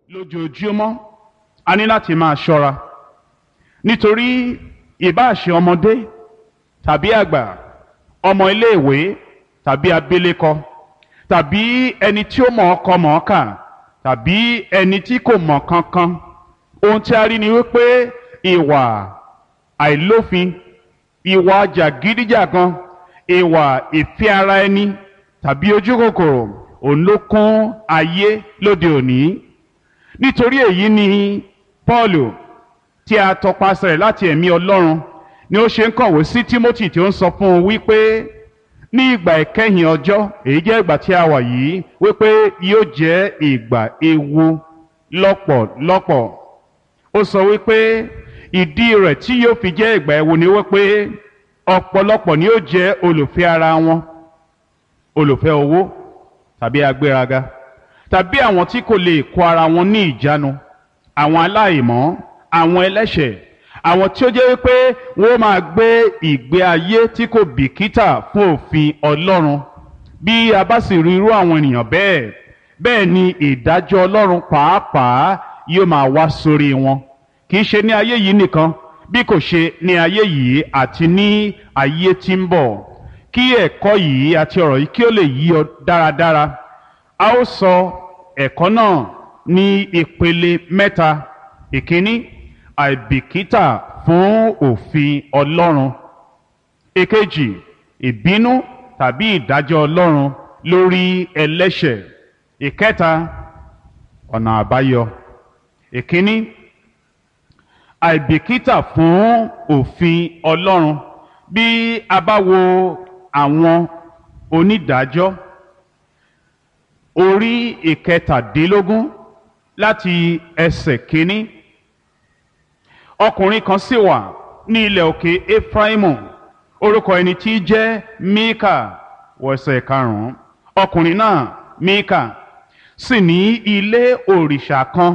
lójoojúmọ́ a ní láti máa ṣọ́ra nítorí ìbáà ṣe ọmọdé tàbí àgbà, ọmọ iléèwé tàbí abilékọ tàbí ẹni tí ó mọ̀ ọkọ mọ̀ ọ́ kà tàbí ẹni tí kò mọ̀ kankan, ohun tí a rí ni wípé ìwà àìlófin, ìwà jàgídíjàgan, ìwà ìfẹ́ ara ẹni tàbí ojú kòkòrò òun ló kún ayé lóde òní. Nítorí èyí ni Pọ́ọ̀lù tí a tọpasẹ̀ láti ẹ̀mí Ọlọ́run ni ó ṣe ń kọ̀wé sí Tímótì tí ó ń sọ fún un wípé ní ìgbà ìkẹyìn ọjọ́, èyí jẹ́ ìgbà tí a wà yìí, wípé yóò jẹ́ ìgbà ewu lọ́pọ̀lọpọ̀. Ó sọ wípé ìdí rẹ̀ tí yóò fi jẹ́ ìgbà ewu ni wípé ọ̀pọ̀lọpọ̀ ni yóò jẹ́ olùfẹ́ ara wọn, olùfẹ́ owó tàbí agbéraga, tàbí àwọn tí kò lè kó ara wọn ní ìjánu, àwọn aláìmọ́, àwọn ẹlẹ́ṣẹ̀, àwọn tí ó jẹ́ wípé wọ́n máa gbé ìgbé ayé tí kò bìkítà fún òfin Ọlọ́run. Bí a bá sì rí irú àwọn ènìyàn bẹ́ẹ̀ ni ìdájọ́ Ọlọ́run pàápàá yóò máa wá sórí wọn, kì í ṣe ní ayé yìí nìkan bí kò ṣe ní ayé yìí àti ní ayé tí ń bọ̀. Kí ẹ̀kọ́ yìí àti ọ̀rọ̀ yìí kí ó lè yí ọ dáradára, a ó sọ ẹ̀kọ́ náà ní ìpele mẹ́ta. Ìkíní, àìbìkítà fún òfin Ọlọ́run. Èkejì, ìbínú tàbí ìdájọ́ Ọlọ́run lórí ẹlẹ́ṣẹ̀. Ìkẹta, ọ̀nà àbáyọ. Ìkíní, àìbìkítà fún òfin Ọlọ́run. Bí a bá wo àwọn onídàájọ́ orí ìkẹtàdínlógún láti ẹsẹ̀ kínní, ọkùnrin kan sì wà ní ilẹ̀ òkè Éfráímù, orúkọ ẹni tí í jẹ́ Míkà, wẹsẹ̀ karùn-ún. Ọkùnrin náà Míkà sì ní ilé òrìṣà kan,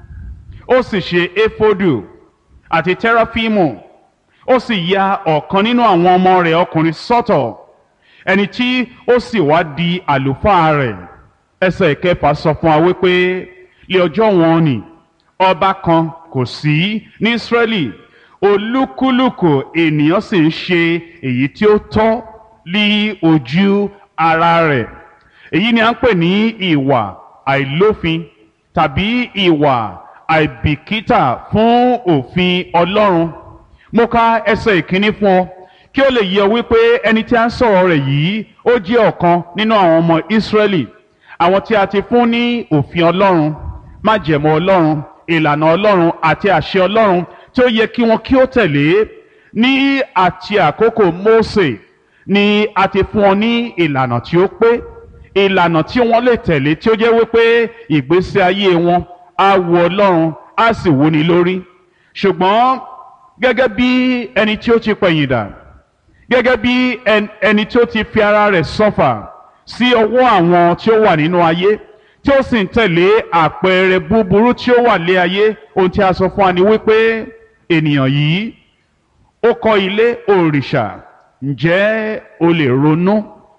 ó sì ṣe éfódù àti tẹ́ráfímù, ó sì ya ọ̀kan nínú àwọn ọmọ rẹ̀ ọkùnrin sọ́tọ̀, ẹni tí ó sì wá di àlùfáà rẹ̀. Ẹsẹ̀ ìkẹfà sọ fún wa wípé lé ọjọ́ wọn ni ọba kan kò sí ní Ísírẹ́lì, olúkúlùkù ènìyàn sì ń ṣe èyí tí ó tọ́ ní ojú ara rẹ̀. Èyí ni à ń pè ní ìwà àìlófin tàbí ìwà àìbìkítà fún òfin Ọlọ́run. Mo ka ẹsẹ̀ ìkíní fún ọ kí ó lè yé ọ wípé ẹni tí a ń sọ̀rọ̀ rẹ̀ yìí ó jẹ́ ọ̀kan nínú àwọn ọmọ Ísírẹ́lì, àwọn tí a ti fún ní òfin Ọlọ́run, májẹ̀mú Ọlọ́run, ìlànà Ọlọ́run àti àṣẹ Ọlọ́run tí ó yẹ kí wọn kí ó tẹ̀lé. Ní àti àkókò Mósè ni a ti fún wọn ní ìlànà tí ó pé, ìlànà tí wọ́n lè tẹ̀lé, tí ó jẹ́ wípé ìgbésí ayé wọn á wu Ọlọ́run, á sì wúni lórí. Ṣùgbọ́n gẹ́gẹ́ bí ẹni tí ó ti pẹ̀yìndà, gẹ́gẹ́ bí ẹni tí ó ti fi ara rẹ̀ sọ́fà sí ọwọ́ àwọn tí ó wà nínú ayé, tí ó sì ń tẹ̀lé àpẹẹrẹ búburú tí ó wà lé ayé, ohun tí a sọ fún wa ni wípé ènìyàn yìí ó kọ́ ilé òrìṣà. Ǹjẹ́ o lè ronú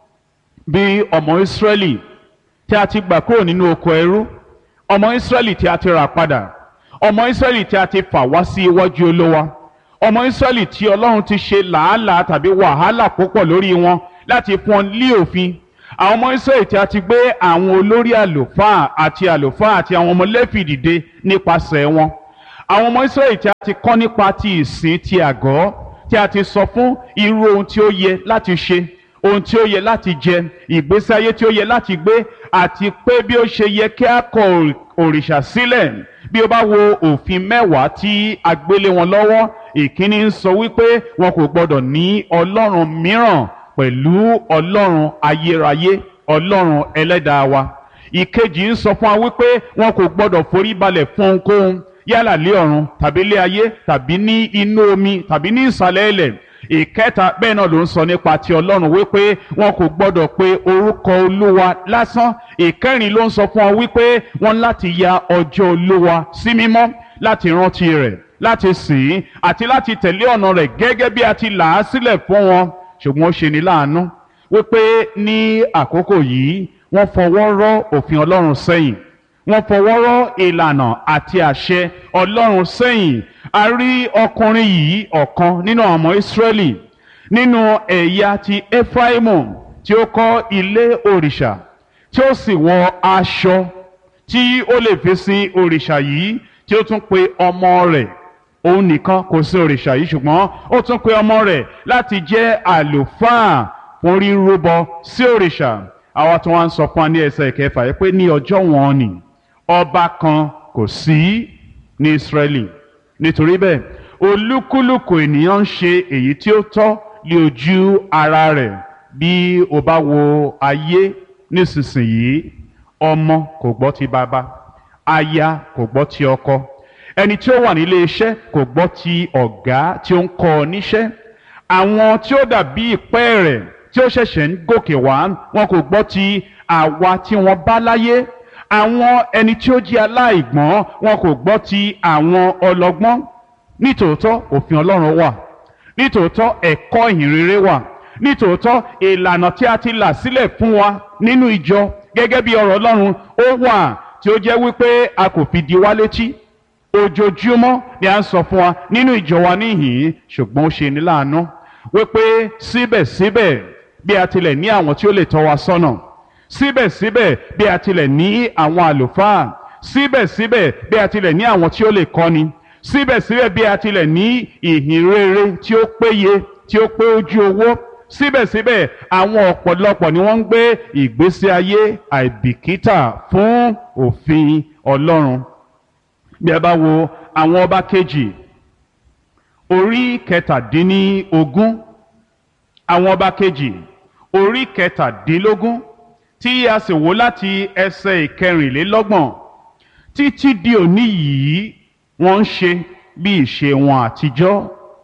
bí ọmọ Ísírẹ́lì tí a ti gbà kúrò nínú oko ẹrú, ọmọ Ísírẹ́lì tí a ti rà padà, ọmọ Ísírẹ́lì tí a ti fà wá sí iwájú Olúwa, ọmọ Ísírẹ́lì tí Ọlọ́run ti ṣe làálàá tàbí wàhálà púpọ̀ lórí wọn láti fún wọn lé òfin, àwọn ọmọ Ísírẹ́lì tí a ti gbé àwọn olórí àlùfáà àti àwọn ọmọ Léfì dìde nípasẹ̀ wọn, àwọn ọmọ Ísírẹ́lì tí a ti kọ́ nípa ti ìsìn ti àgọ́, tí a ti sọ fún irú ohun tí ó yẹ láti ṣe, ohun tí ó yẹ láti jẹ, ìgbésí ayé tí ó yẹ láti gbé, àti pé bí ó ṣe yẹ kí a kọ òrìṣà sílẹ̀. Bí o bá wo òfin 10 tí a gbélé wọn lọ́wọ́, ìkíní ń sọ wípé wọn kò gbọdọ̀ ní ọlọ́run mìíràn pẹ̀lú Ọlọ́run ayérayé, Ọlọ́run ẹlẹ́dàá wa. Ìkejì ń sọ fún wa wípé wọn kò gbọdọ̀ forí balẹ̀ fún ohunkóhun, yálà lé ọ̀run tàbí lé ayé tàbí ní inú omi tàbí ní ìsàlẹ̀ ilẹ̀. Ìkẹta bẹ́ẹ̀ náà ló ń sọ nípa ti Ọlọ́run wípé wọn kò gbọdọ̀ pe orúkọ Olúwa lásán. Ìkẹrin ló ń sọ fún wa wípé wọ́n láti ya ọjọ́ Olúwa sí mímọ́, láti rántí rẹ̀, láti sìn ín àti láti tẹ̀lé ọ̀nà rẹ̀ gẹ́gẹ́ bí a ti là á sílẹ̀ fún wọn. Ṣùgbọ́n ó ṣe ní láàánú wípé ní àkókò yìí wọ́n fọwọ́ rọ́ òfin Ọlọ́run sẹ́yìn, wọ́n fọwọ́ rọ́ ìlànà àti àṣẹ Ọlọ́run sẹ́yìn. A rí ọkùnrin yìí, ọ̀kan nínú àwọn ọmọ Ísírẹ́lì nínú ẹ̀yà ti Éfráímù, tí ó kọ́ ilé òrìṣà, tí ó sì wọ aṣọ tí ó lè fi sin òrìṣà yìí, tí ó tún pe ọmọ rẹ̀. Òun nìkan kò sin òrìṣà yìí, ṣùgbọ́n ó tún pe ọmọ rẹ̀ láti jẹ́ àlùfáà fún rírúbọ sí òrìṣà. Àwa tí wọ́n ń sọ fún wa ní ẹsẹ̀ ìkẹfà yìí pé ní ọjọ́ wọn ni ọba kan kò sí ní Ísírẹ́lì. Nítorí bẹ́ẹ̀ olúkúlùkù ènìyàn ń ṣe èyí tí ó tọ́ lé ojú ara rẹ̀. Bí o bá wo ayé nísinsìnyí, ọmọ kò gbọ́ ti bàbá, aya kò gbọ́ ti ọkọ, ẹni tí ó wà nílé iṣẹ́ kò gbọ́ ti ọ̀gá tí ó ń kọ́ ọ níṣẹ́. Àwọn tí ó dàbí ìpẹ́ rẹ̀ tí ó ṣẹ̀ṣẹ̀ ń gòkè wá, wọn kò gbọ́ ti àwa tí wọ́n bá láyé. Àwọn ẹni tí ó jẹ́ aláìgbọ́n, wọn kò gbọ́ ti àwọn ọlọ́gbọ́n. Nítòótọ́ òfin Ọlọ́run wà, nítòótọ́ ẹ̀kọ́ ìhìnrere wà, nítòótọ́ ìlànà tí a ti là sílẹ̀ fún wa nínú ìjọ gẹ́gẹ́ bí ọ̀rọ̀ Ọlọ́run ó wà, tí ó jẹ́ wípé a kò fi di wá létí. Ojoojúmọ́ ni a ń sọ fún wa nínú ìjọ wa níhìn-ín, ṣùgbọ́n ó ṣe ní láàánú wípé síbẹ̀síbẹ̀ bí a tilẹ̀ ní àwọn tí ó lè tọ́ wa sọ́nà, síbẹ̀síbẹ̀ bí a tilẹ̀ ní àwọn àlùfáà, síbẹ̀síbẹ̀ bí a tilẹ̀ ní àwọn tí ó lè kọ́ni, síbẹ̀síbẹ̀ bí a tilẹ̀ ní ìhìnrere tí ó péye, tí ó pé ojú owó, síbẹ̀síbẹ̀ àwọn ọ̀pọ̀lọpọ̀ ni wọ́n ń gbé ìgbésí ayé àìbìkítà fún òfin Ọlọ́run. Bí a bá wo àwọn ọba kejì orí kẹtàdínlógún, àwọn ọba kejì orí kẹtàdínlógún, tí a sì wò láti ẹsẹ̀ ìkẹrìnlélọ́gbọ̀n títí di òní yìí, wọ́n ń ṣe bí ìṣe wọn àtijọ́.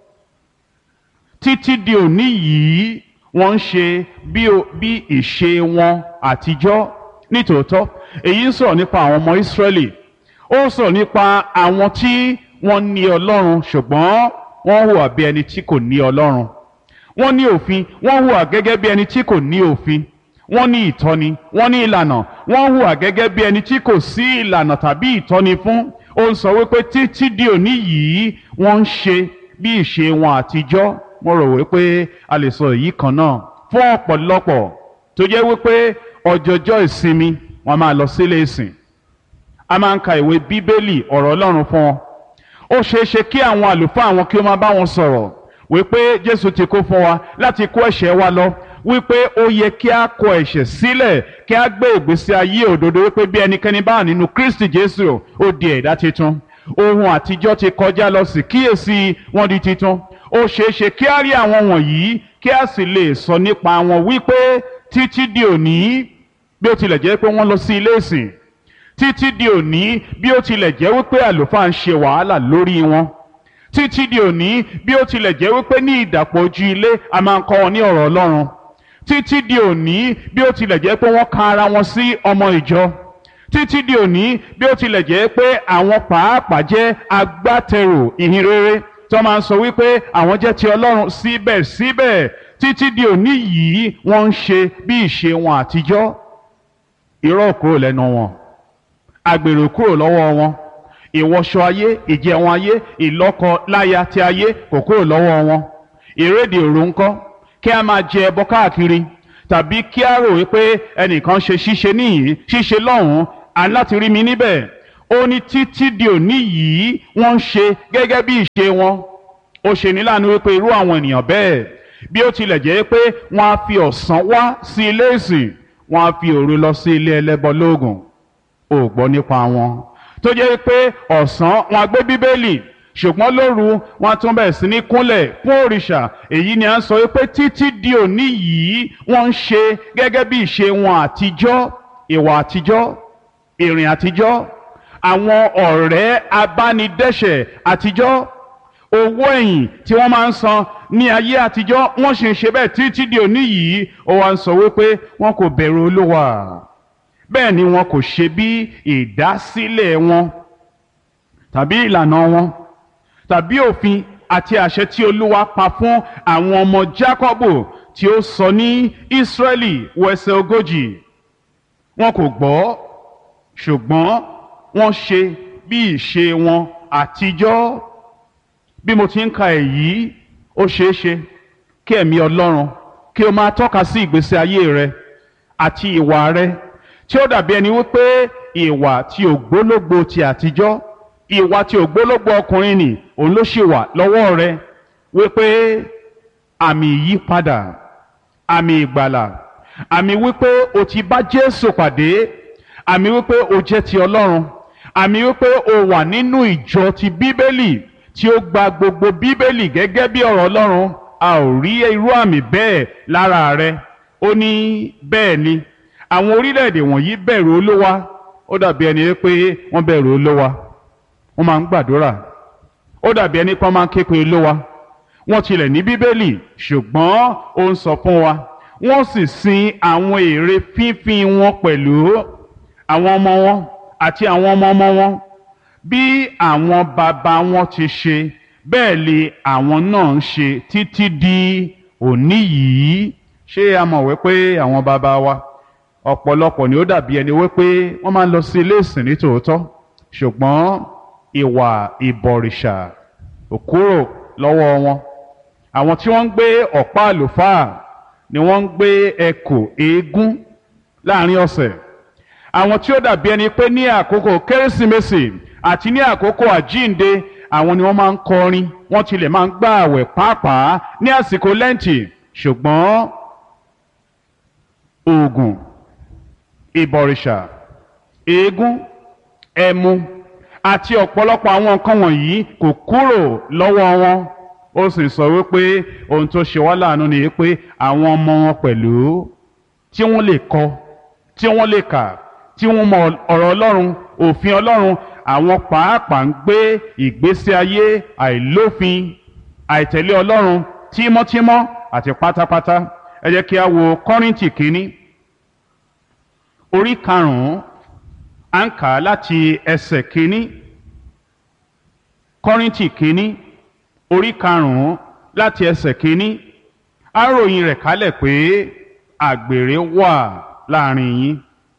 Títí di òní yìí wọ́n ń ṣe bí ìṣe wọn àtijọ́. Nítòótọ́ èyí ń sọ̀rọ̀ nípa àwọn ọmọ Ísírẹ́lì, ó ń sọ̀rọ̀ nípa àwọn tí wọ́n ní Ọlọ́run ṣùgbọ́n wọ́n hùwà bí ẹni tí kò ní Ọlọ́run. Wọ́n ní òfin, wọ́n hùwà gẹ́gẹ́ bí ẹni tí kò ní òfin. Wọ́n ní ìtọ́ni, wọ́n ní ìlànà, wọ́n hùwà gẹ́gẹ́ bí ẹni tí kò sí ìlànà tàbí ìtọ́ni fún. Ó ń sọ wípé títí di òní yìí wọ́n ń ṣe bí ìṣe wọn àtijọ́. Mo rò wípé a lè sọ èyí kan náà fún ọ̀pọ̀lọpọ̀ tó jẹ́ wípé ọjọ́jọ́ ìsinmi wọ́n máa lọ sílé ìsìn, a máa ń ka ìwé Bíbélì, ọ̀rọ̀ Ọlọ́run fún wọn. Ó ṣeé ṣe kí àwọn àlùfáà wọn kí ó máa bá wọn sọ̀rọ̀ wípé Jésù ti kó fún wa láti kó ẹ̀ṣẹ̀ wa lọ, wípé ó yẹ kí a kọ ẹ̀ṣẹ̀ sílẹ̀, kí a gbé ìgbésí ayé òdodo, wípé bí ẹnikẹ́ni bá wà nínú Kristi Jésù ó di ẹ̀dá titun. Ohun àtijọ́ ti kọjá lọ, sì kíyèsí wọn di titun. Ó ṣeé ṣe kí a rí àwọn wọ̀nyí kí a sì lè sọ nípa wọn wípé títí di òní, bí ó tilẹ̀ jẹ́ pé wọ́n lọ sí ilé ìsìn, títí di òní bí ó tilẹ̀ jẹ́ wípé àlùfáà ń ṣe wàhálà lórí wọn, títí di òní bí ó tilẹ̀ jẹ́ wípé ní ìdàpọ̀ ojú ilé a máa ń kọ́ wọn ní ọ̀rọ̀ Ọlọ́run, títí di òní bí ó tilẹ̀ jẹ́ pé wọ́n ka ara wọn sí ọmọ ìjọ, títí di òní bí ó tilẹ̀ jẹ́ pé àwọn pàápàá jẹ́ agbátẹrù ìhìnrere tí wọ́n máa ń sọ wípé àwọn jẹ́ ti Ọlọ́run, síbẹ̀síbẹ̀ títí di òní yìí wọ́n ń ṣe bí ìṣe wọn àtijọ́. Irọ́ kúrò lẹ́nu wọn, àgbèrè kúrò lọ́wọ́ wọn, ìwọṣọ ayé, ìjẹun ayé, ìlọ́kọ láya ti ayé kò kúrò lọ́wọ́ wọn. Ìrédè òru ńkọ́, kí a máa jẹ ẹbọ káàkiri, tàbí kí a rò wípé ẹnìkan ṣe ṣíṣe níyìí ṣíṣe lọ́hùn-ún, aláti rí mi níbẹ̀. Ó ní títí di òní yìí wọ́n ń ṣe gẹ́gẹ́ bí ìṣe wọn. Ó ṣe ní láàánú wípé irú àwọn ènìyàn bẹ́ẹ̀, bí ó tilẹ̀ jẹ́ pé wọ́n á fi ọ̀sán wá sí ilé ìsìn, wọ́n á fi òru lọ sí ilé ẹlẹ́bọ lóògùn. Ó gbọ́ nípa wọn tó jẹ́ pé ọ̀sán wọn á gbé Bíbélì, ṣùgbọ́n lóru wọn á tún bẹ̀rẹ̀ sí ní kúnlẹ̀ fún òrìṣà. Èyí ni à ń sọ wípé títí di òní yìí wọ́n ń ṣe gẹ́gẹ́ bí ìṣe wọn àtijọ́, ìwà àtijọ́, ìrìn àtijọ́, àwọn ọ̀rẹ́ abánidẹ́ṣẹ̀ àtijọ́, owó ẹ̀yìn tí wọ́n máa ń san ní ayé àtijọ́, wọ́n sì ń ṣe bẹ́ẹ̀ títí di òní yìí. Ó wá ń sọ wípé wọn kò bẹ̀rù Olúwa, bẹ́ẹ̀ ni wọn kò ṣe bí ìdásílẹ̀ wọn tàbí ìlànà wọn tàbí òfin àti àṣẹ tí Olúwa pa fún àwọn ọmọ Jákọ́bù tí ó sọ ní Ísírẹ́lì, wẹsẹ̀ 40. Wọn kò gbọ́, ṣùgbọ́n wọ́n ṣe bí ìṣe wọn àtijọ́. Bí mo ti ń ka èyí, ó ṣeé ṣe kí ẹ̀mí Ọlọ́run kí o máa tọ́ka sí ìgbésí ayé rẹ àti ìwà rẹ tí ó dàbí ẹni wípé ìwà tí ògbólógbò ti àtijọ́, ìwà tí ògbólógbò ọkùnrin nì òun ló ṣì wà lọ́wọ́ rẹ, wípé àmì ìyípadà, àmì ìgbàlà, àmì wípé o ti bá Jésù pàdé, àmì wípé o jẹ́ ti Ọlọ́run, àmì wípé o wà nínú ìjọ ti Bíbélì tí ó gba gbogbo Bíbélì gẹ́gẹ́ bí ọ̀rọ̀ Ọlọ́run. A ò rí irú àmì bẹ́ẹ̀ lára rẹ. Ó ní bẹ́ẹ̀ ni àwọn orílẹ̀-èdè wọ̀nyí bẹ̀rù Olúwa. Ó dàbí ẹni pé wọ́n bẹ̀rù Olúwa, wọ́n máa ń gbàdúrà. Ó dàbí ẹni pé wọ́n máa ń ké pe Olúwa, wọ́n tilẹ̀ ní Bíbélì, ṣùgbọ́n ó ń sọ fún wa wọ́n sì sin àwọn ère fífín wọn pẹ̀lú àwọn ọmọ wọn àti àwọn ọmọ ọmọ wọn. Bí àwọn bàbá wọn ti ṣe, bẹ́ẹ̀ lè àwọn náà ń ṣe títí di òní yìí. Ṣé a mọ̀ wípé àwọn bàbá wa ọ̀pọ̀lọpọ̀ ni ó dàbí ẹni wípé wọ́n máa ń lọ sí ilé ìsìn ní tòótọ́, ṣùgbọ́n ìwà ìbọ̀rìṣà ò kúrò lọ́wọ́ wọn. Àwọn tí wọ́n ń gbé ọ̀pá àlùfáà ni wọ́n ń gbé ẹkù eégún láàrin ọ̀sẹ̀. Àwọn tí ó dàbí ẹni pé ní àkókò Kérésìmesì àti ní àkókò àjínde, àwọn ni wọ́n máa ń kọrin, wọ́n tilẹ̀ máa ń gbà àwẹ̀ pàápàá ní àsìkò lẹ́ǹtì. Ṣùgbọ́n òògùn, ìbọ̀rìṣà, eégún, ẹmu àti ọ̀pọ̀lọpọ̀ àwọn nǹkan wọ̀nyí kò kúrò lọ́wọ́ wọn. Ó sì sọ wípé ohun tó ṣe wá láàánú ni pé àwọn ọmọ wọn pẹ̀lú tí wọ́n lè kọ, tí wọ́n lè kà, tí wọ́n mọ ọ̀rọ̀ Ọlọ́run, òfin Ọlọ́run, àwọn pàápàá ń gbé ìgbésí ayé àìlófin, àìtẹ̀lé Ọlọ́run tímọ́tímọ́ àti pátápátá. Ẹ jẹ́ kí a wo Kọ́ríńtì kínní orí 5, à ń kà á láti ẹsẹ̀ kínní. Kọ́ríńtì kínní orí 5 láti ẹsẹ̀ kínní. A ròyìn rẹ̀ kálẹ̀ pé àgbèrè wà láàrin yín,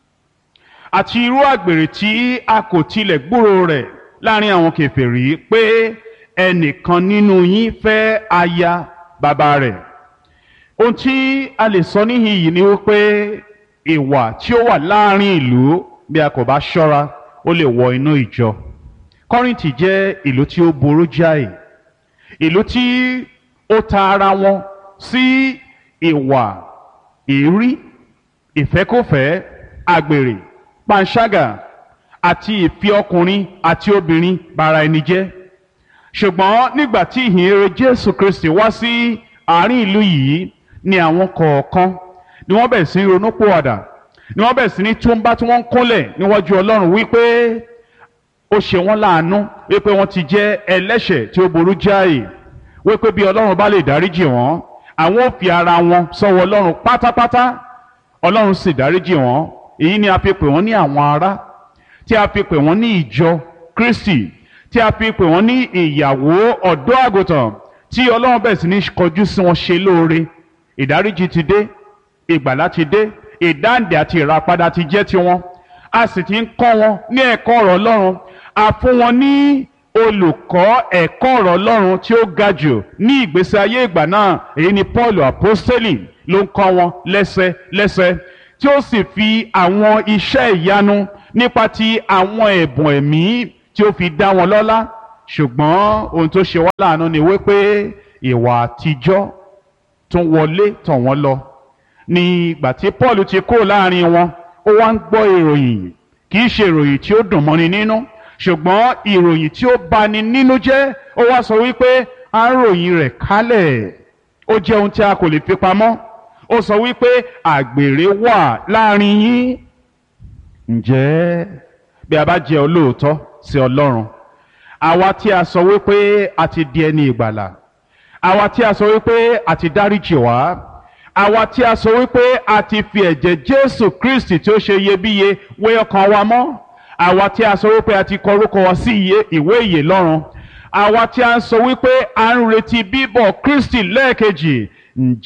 àti irú àgbèrè tí a kò tilẹ̀ gbúròó rẹ̀ láàrin àwọn kèfèrí, pé ẹnìkan nínú yín fẹ́ aya bàbá rẹ̀. Ohun tí a lè sọ níhìn yìí ni wípé ìwà tí ó wà láàrin ìlú, bí a kò bá ṣọ́ra, ó lè wọ inú ìjọ. Kọ́ríńtì jẹ́ ìlú tí ó burú jáì, ìlú tí ó ta ara wọn sí ìwà èérí, ìfẹ́kọ̀fẹ́, àgbèrè, panṣágà àti ìfẹ́ ọkùnrin àti obìnrin bara ẹni jẹ́. Ṣùgbọ́n nígbà tí ìhìnrere Jésù Kristi wá sí àárín ìlú yìí, ni àwọn kọ̀ọ̀kan ni wọ́n bẹ̀rẹ̀ sí ní ronúpìwàdà, ni wọ́n bẹ̀rẹ̀ sí ní túnbá tí wọ́n ń kúnlẹ̀ níwájú Ọlọ́run wípé ó ṣe wọ́n láàánú, wípé wọ́n ti jẹ́ ẹlẹ́ṣẹ̀ tí ó burú jáì, wípé bí Ọlọ́run bá lè dáríjì wọ́n, àwọn ò fi ara wọn sọ́wọ́ Ọlọ́run pátápátá. Ọlọ́run sì dáríjì wọ́n. Èyí ni a fi pè wọ́n ní àwọn ará, tí a fi pè wọ́n ní ìjọ Kristi, tí a fi pè wọ́n ní ìyàwó ọ̀dọ́ àgùntàn, tí Ọlọ́run bẹ̀rẹ̀ sí ní kọjú sí wọn ṣe lóore. Ìdáríjì ti dé, ìgbàlà ti dé, ìdáǹdè àti ìràpadà ti jẹ́ tiwọn. A sì ti ń kọ́ wọn ní ẹ̀kọ́ ọ̀rọ̀ Ọlọ́run. A fún wọn ní olùkọ́ ẹ̀kọ́ ọ̀rọ̀ Ọlọ́run tí ó ga jù ní ìgbésí ayé ìgbà náà. Èyí ni Pọ́ọ̀lù àpọ́stélì ló ń kọ́ wọn lẹ́sẹlẹ́sẹ, tí ó sì fi àwọn iṣẹ́ ìyanu nípa ti àwọn ẹ̀bùn ẹ̀mí tí ó fi dá wọn lọ́lá. Ṣùgbọ́n ohun tó ṣe wá láàánú ni wípé ìwà àtijọ́ tún wọlé tọ̀ wọ́n lọ. Ní ìgbà tí Pọ́ọ̀lù ti kó láàrin wọn, ó wá ń gbọ́ ìròyìn, kì í ṣe ìròyìn tí ó dùn mọ́ni nínú, ṣùgbọ́n ìròyìn tí ó bani nínú jẹ́. Ó wá sọ wípé a ń ròyìn rẹ̀ kálẹ̀, ó jẹ́ ohun tí a kò lè fi pamọ́. Ó sọ wípé àgbèrè wà láàrin yín. Ǹjẹ́ bí a bá jẹ́ olóòótọ́ sí Ọlọ́run, àwa tí a sọ wípé a ti di ẹni ìgbàlà, àwa tí a sọ wípé a ti dáríjì wá, àwa tí a sọ wípé a ti fi ẹ̀jẹ̀ Jésù Kristi tí ó ṣe iyebíye wé ọkàn wa mọ́, àwa tí a sọ wípé a ti kọ orúkọ wa sí ìwé ìyè lọ́run, àwa tí a sọ wípé a ń retí bíbọ̀ Kristi lẹ́ẹ̀kejì,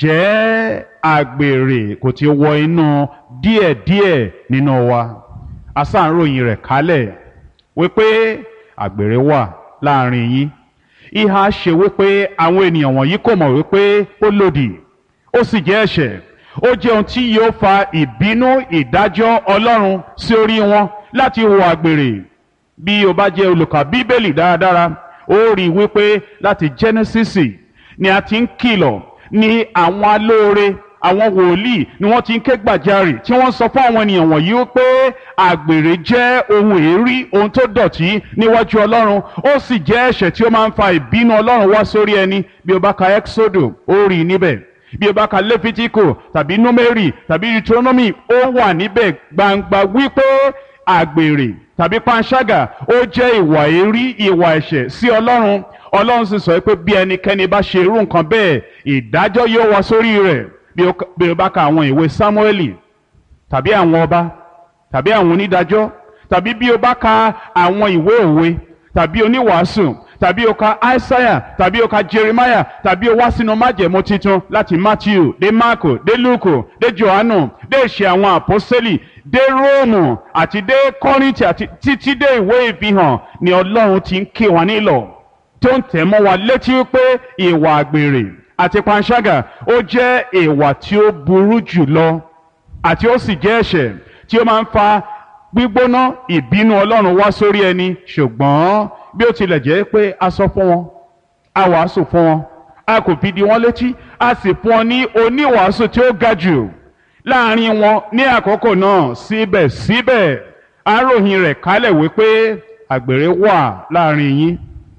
ǹjẹ́ àgbèrè kò ti wọ inú díẹ̀díẹ̀ nínú wa? asánròyìn rẹ̀ kálẹ̀ wípé àgbèrè wà láàrin yín. Ìhà ṣe wípé àwọn ènìyàn wọ̀nyí kò mọ̀ wípé ó lòdì, ó sì jẹ́ ẹ̀ṣẹ̀, ó jẹ́ ohun tí yóò fa ìbínú ìdájọ́ Ọlọ́run sí orí wọn láti hùwà àgbèrè. Bí o bá jẹ́ olùkà Bíbélì dáradára, ó rí wípé láti Jẹ́nẹ́sísì ni a ti ń kìlọ̀, ní àwọn alóore, àwọn wòlíì ni wọ́n ti ń ké gbàjarè tí wọ́n sọ fún àwọn ènìyàn wọ̀nyí wípé àgbèrè jẹ́ ohun èérí, ohun tó dọ̀tí níwájú Ọlọ́run, ó sì jẹ́ ẹ̀ṣẹ̀ tí ó máa ń fa ìbínú Ọlọ́run wá sórí ẹni. Bí o bá ka Ẹ́kísódù, ó rí níbẹ̀. Bí o bá ka Léfítíkò tàbí Númérì tàbí Deuteronomy, ó wà níbẹ̀ gbangba wípé àgbèrè tàbí panṣágà ó jẹ́ ìwà èérí, ìwà ẹ̀ṣẹ̀ sí Ọlọ́run. Ọlọ́run sì sọ pé bí ẹnikẹ́ni bá ṣe irú nǹkan bẹ́ẹ̀, ìdájọ́ yóò wá sórí rẹ̀. Bí o bá ka àwọn ìwé Sámúẹ́lì tàbí àwọn ọba tàbí àwọn onídàájọ́, tàbí bí o bá ka àwọn ìwé òwe tàbí oníwàásù, tàbí o ka Aísáyà tàbí o ka Jeremáyà, tàbí o wá sínú májẹ̀mú titun láti Mátíù dé Máàkù dé Lúùkù dé Jòhánù dé ìṣe àwọn àpọ́sítélì dé Róòmù àti dé Kọ́ríńtì àti títí dé ìwé Ìfihàn, ni Ọlọ́run ti ń ké wa nílọ̀, tó ń tẹ̀ mọ́ wa létí pé ìwà àgbèrè àti panṣágà ó jẹ́ ìwà tí ó burú jù lọ, àti ó sì jẹ́ ẹ̀ṣẹ̀ tí ó máa ń fa gbígbóná ìbínú Ọlọ́run wá sórí ẹni. Ṣùgbọ́n bí ó tilẹ̀ jẹ́ pé a sọ fún wọn, a wàásù fún wọn, a kò fi di wọn létí, a sì fún wọn ní oníwàásù tí ó ga jù láàrin wọn ní àkókò náà, síbẹ̀síbẹ̀ a ròyìn rẹ̀ kálẹ̀ wípé àgbèrè wà láàrin yín,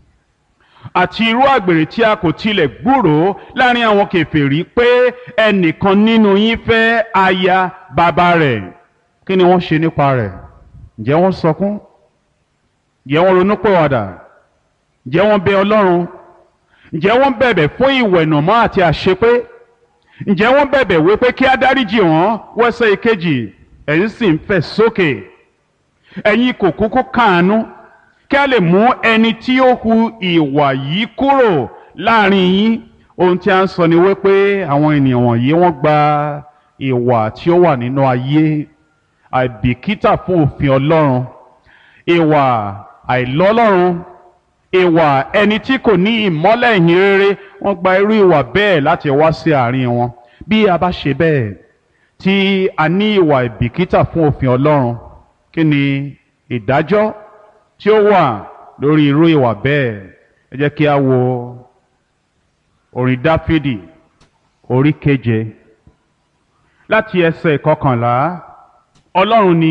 àti irú àgbèrè tí a kò tilẹ̀ gbúròó láàrin àwọn kèfèrí, pé ẹnìkan nínú yín fẹ́ aya bàbá rẹ̀. Kí ni wọ́n ṣe nípa rẹ̀? Ǹjẹ́ wọ́n sọkún? Ǹjẹ́ wọ́n ronúpìwàdà? Ǹjẹ́ wọ́n bẹ Ọlọ́run? Ǹjẹ́ wọ́n bẹ̀bẹ̀ fún ìwẹ̀nùmọ́ àti àṣepé? Ǹjẹ́ wọ́n bẹ̀bẹ̀ wípé kí á dáríjì wọ́n? Wẹ́sẹ̀ ìkejì, ẹ̀yin sì ń fẹ̀ sókè, ẹ̀yin kò kúkú káàánú kí a lè mú ẹni tí ó hu ìwà yìí kúrò láàrin yín. Ohun tí a ń sọ ni wípé àwọn ènìyàn wọ̀nyí wọ́n gba ìwà tí ó wà nínú ayé, àìbìkítà fún òfin Ọlọ́run, ìwà àìlọ́lọ́run, ìwà ẹni tí kò ní ìmọ́lẹ̀ ìhìn rere. Wọ́n gba irú ìwà bẹ́ẹ̀ láti wá sí àárín wọn. Bí a bá ṣe bẹ́ẹ̀, tí a ní ìwà ìbìkítà fún òfin Ọlọ́run, kí ni ìdájọ́ tí ó wà lórí irú ìwà bẹ́ẹ̀? Ẹ jẹ́ kí a wo orin Dáfídì orí 7 láti ẹsẹ̀ 11. Ọlọ́run ni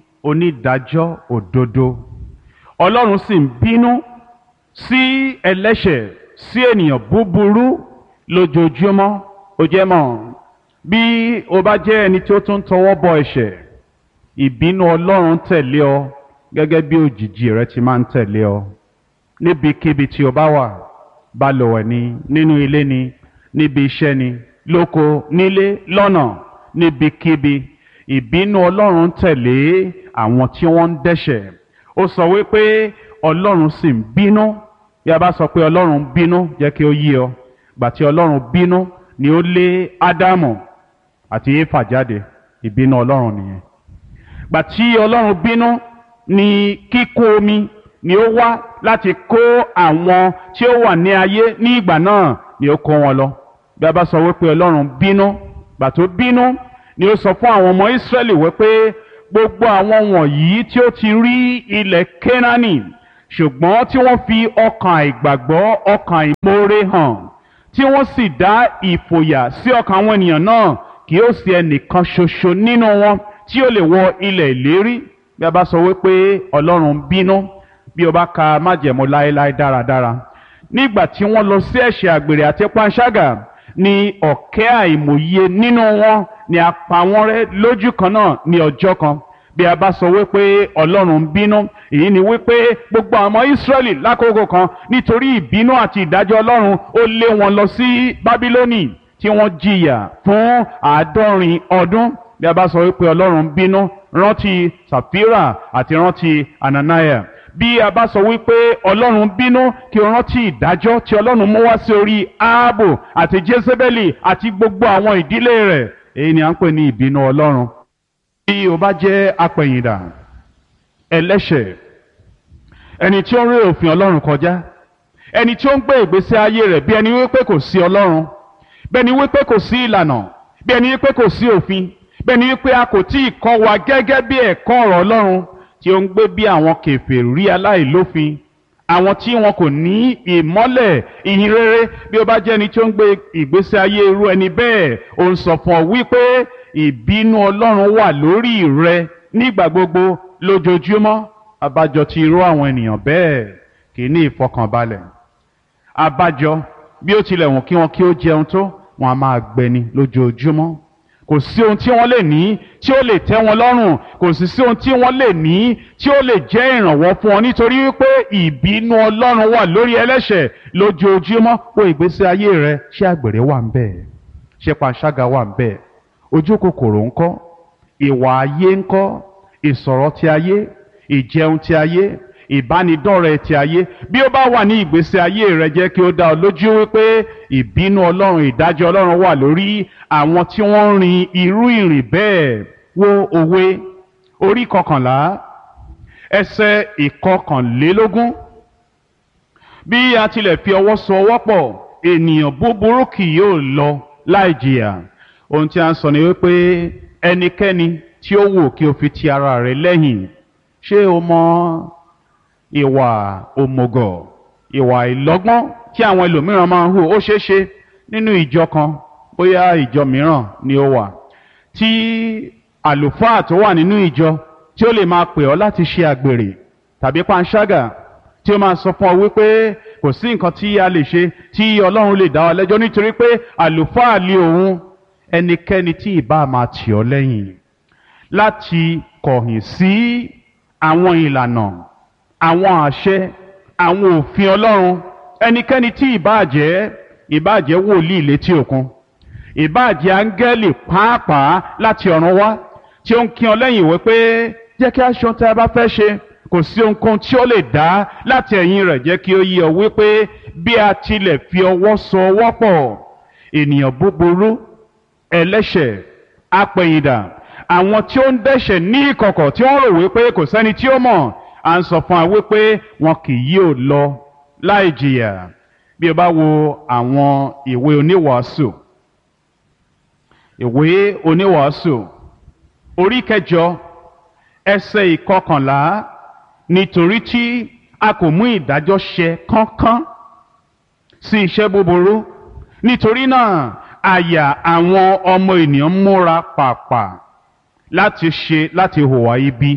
onídàájọ́ òdodo, Ọlọ́run sì ń bínú sí ẹlẹ́ṣẹ̀, sí ènìyàn búburú lójoojúmọ́. Ó jẹ́ mọ̀, bí o bá jẹ́ ẹni tí ó tún tọwọ́ bọ ẹ̀ṣẹ̀, ìbínú Ọlọ́run tẹ̀lé ọ gẹ́gẹ́ bí òjìji rẹ̀ ti máa ń tẹ̀lé ọ. Níbikíbi tí o bá wà, balùwẹ̀ ni, nínú ilé ni, níbi iṣẹ́ ni, lóko, nílé, lọ́nà, níbikíbi, ìbínú Ọlọ́run tẹ̀lé àwọn tí wọ́n ń dẹ́ṣẹ̀. Ó sọ wípé Ọlọ́run sì ń bínú. Bí a bá sọ pé Ọlọ́run bínú, jẹ́ kí ó yé ọ, gbà tí Ọlọ́run bínú ni ó lé Ádámù àti Éfà jáde. Ìbínú Ọlọ́run nìyẹn. Gbà tí Ọlọ́run bínú ni kíkún omi ni ó wá láti kó àwọn tí ó wà ní ayé ní ìgbà náà, ni ó kó wọn lọ. Bí a bá sọ wípé Ọlọ́run bínú, gbà tó bínú ni ó sọ fún àwọn ọmọ Ísírẹ́lì wípé gbogbo àwọn wọ̀nyí tí ó ti rí ilẹ̀ Kénáánì, ṣùgbọ́n tí wọ́n fi ọkàn àìgbàgbọ́, ọkàn ìmoore hàn, tí wọ́n sì dá ìfòyà sí ọkàn àwọn ènìyàn náà, kì yóò sí ẹnìkan ṣoṣo nínú wọn tí ó lè wọ ilẹ̀ ìlérí. Bí a bá sọ wípé Ọlọ́run bínú, bí o bá ka májẹ̀mú láéláé dáradára, nígbà tí wọ́n lọ sí ẹ̀ṣẹ̀ àgbèrè àti panṣágà, ni ọ̀kẹ́ àìmọye nínú wọn ni a pa wọ́n rẹ́ lójú kan náà ní ọjọ́ kan. Bí a bá sọ wípé Ọlọ́run bínú, èyí ni wípé gbogbo àwọn Ísírẹ́lì lákòókò kan, nítorí ìbínú àti ìdájọ́ Ọlọ́run, ó lé wọn lọ sí Bábílónì tí wọ́n jìyà fún 70 ọdún. Bí a bá sọ wípé Ọlọ́run bínú, rántí Sàfírà àti rántí Ananiah. Bí a bá sọ wípé Ọlọ́run bínú, kí o rántí ìdájọ́ tí Ọlọ́run mú wá sí orí Áábù àti Jésébélì àti gbogbo àwọn ìdílé rẹ̀. Èyí ni à ń pè ní ìbínú Ọlọ́run. Bí o bá jẹ́ apẹ̀yìndà ẹlẹ́ṣẹ̀, ẹni tí ó ń ré òfin Ọlọ́run kọjá, ẹni tí ó ń gbé ìgbésí ayé rẹ̀ bí ẹni wípé kò sí Ọlọ́run, bí ẹni wípé kò sí ìlànà, bí ẹni wípé kò sí òfin, bí ẹni wípé a kò tí ì kọ́ wa gẹ́gẹ́ bí ẹ̀kọ́ ọ̀rọ̀ Ọlọ́run, tí ó ń gbé bí àwọn kèfèrí aláìlófin, àwọn tí wọn kò ní ìmọ́lẹ̀ ìhìn rere. Bí ó bá jẹ́ ẹni tí ó ń gbé ìgbésí ayé irú ẹni bẹ́ẹ̀, ó ń sọ fún ọ wípé ìbínú Ọlọ́run wà lórí rẹ nígbà gbogbo lójoojúmọ́. Abájọ tí irú àwọn ènìyàn bẹ́ẹ̀ kì í ní ìfọkànbalẹ̀. Abájọ bí ó tilẹ̀ wọ̀n kí wọn kí ó jẹun tó, wọn a máa gbẹni lójoojúmọ́. Kò sí ohun tí wọ́n lè ní tí ó lè tẹ́ wọn lọ́rùn, kò sì sí ohun tí wọ́n lè ní tí ó lè jẹ́ ìrànwọ́ fún wọn, nítorí wípé ìbínú Ọlọ́run wà lórí ẹlẹ́ṣẹ̀ lójoojúmọ́. Wo ìgbésí ayé rẹ, ṣé àgbèrè wà ń bẹ̀? Ṣé panṣágà wà ń bẹ̀? Ojú kòkòrò ńkọ́? Ìwà ayé ńkọ́? Ìsọ̀rọ̀ ti ayé, ìjẹun ti ayé, ìbánidọ́rẹ̀ẹ́ ti ayé. Bí ó bá wà ní ìgbésí ayé rẹ, jẹ́ kí ó dá ọ lójú wípé ìbínú Ọlọ́run, ìdájọ́ Ọlọ́run wà lórí àwọn tí wọ́n ń rin irú ìrìn bẹ́ẹ̀. Wo Òwe orí 11 ẹsẹ̀ 21. Bí a tilẹ̀ fi ọwọ́ so ọwọ́ pọ̀, ènìyàn búburú kì yóò lọ láì jìyà. Ohun tí a ń sọ ni wípé ẹnikẹ́ni tí ó wù kí o fi ti ara rẹ̀ lẹ́yìn. Ṣé o mọ ìwà òmùgọ̀, ìwà ìlọ́gbọ́n tí àwọn ẹlòmíràn máa ń hù? Ó ṣeé ṣe nínú ìjọ kan, bóyá ìjọ mìíràn ni ó wà, tí àlùfáà tó wà nínú ìjọ tí ó lè máa pè ọ́ láti ṣe àgbèrè tàbí panṣágà, tí ó máa sọ fún ọ wípé kò sí nǹkan tí a lè ṣe tí Ọlọ́run lè dá ọ lẹ́jọ́ nítorí pé àlùfáà lé òun. Ẹnikẹ́ni tí ìbá máa tì ọ́ lẹ́yìn láti kọ̀yìn sí àwọn ìlànà, àwọn àṣẹ, àwọn òfin Ọlọ́run, ẹnikẹ́ni tí ìbáàjẹ́ wòlíì létí òkun, ìbáàjẹ́ áńgẹ́lì pàápàá láti ọ̀run wá, tí ó ń kí ọ lẹ́yìn wípé jẹ́ kí a ṣe ohun tí a bá fẹ́ ṣe, kò sí ohunkóhun tí ó lè dá láti ẹ̀yìn rẹ̀. Jẹ́ kí ó yé ọ wípé bí a tilẹ̀ fi ọwọ́ so ọwọ́ pọ̀, ènìyàn búburú, ẹlẹ́ṣẹ̀, apẹ̀yìndà, àwọn tí ó ń dẹ́ṣẹ̀ ní ìkọ̀kọ̀ tí wọ́n rò wípé kò sẹ́ni tí ó mọ̀, à ń sọ fún wa wípé wọn kì yóò lọ láì jìyà. Bí o bá wo àwọn ìwé oníwàásù orí 8 ẹsẹ̀ 11, nítorí tí a kò mú ìdájọ́ ṣẹ kánkán sí iṣẹ́ búburú, nítorí náà àyà àwọn ọmọ ènìyàn múra pàpà láti hùwà ibi.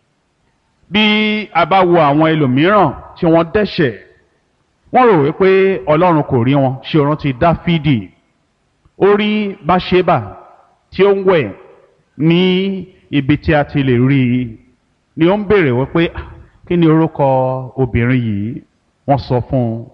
Bí a bá wo àwọn ẹlòmíràn tí wọ́n dẹ́ṣẹ̀, wọ́n rò wípé Ọlọ́run kò rí wọn. Ṣé o rántí Dáfídì? Ó rí Báṣébà tí ó ń wẹ̀ ní ibi tí a ti lè rí i, ni ó ń béèrè wípé kí ni orúkọ obìnrin yìí? Wọ́n sọ fún un,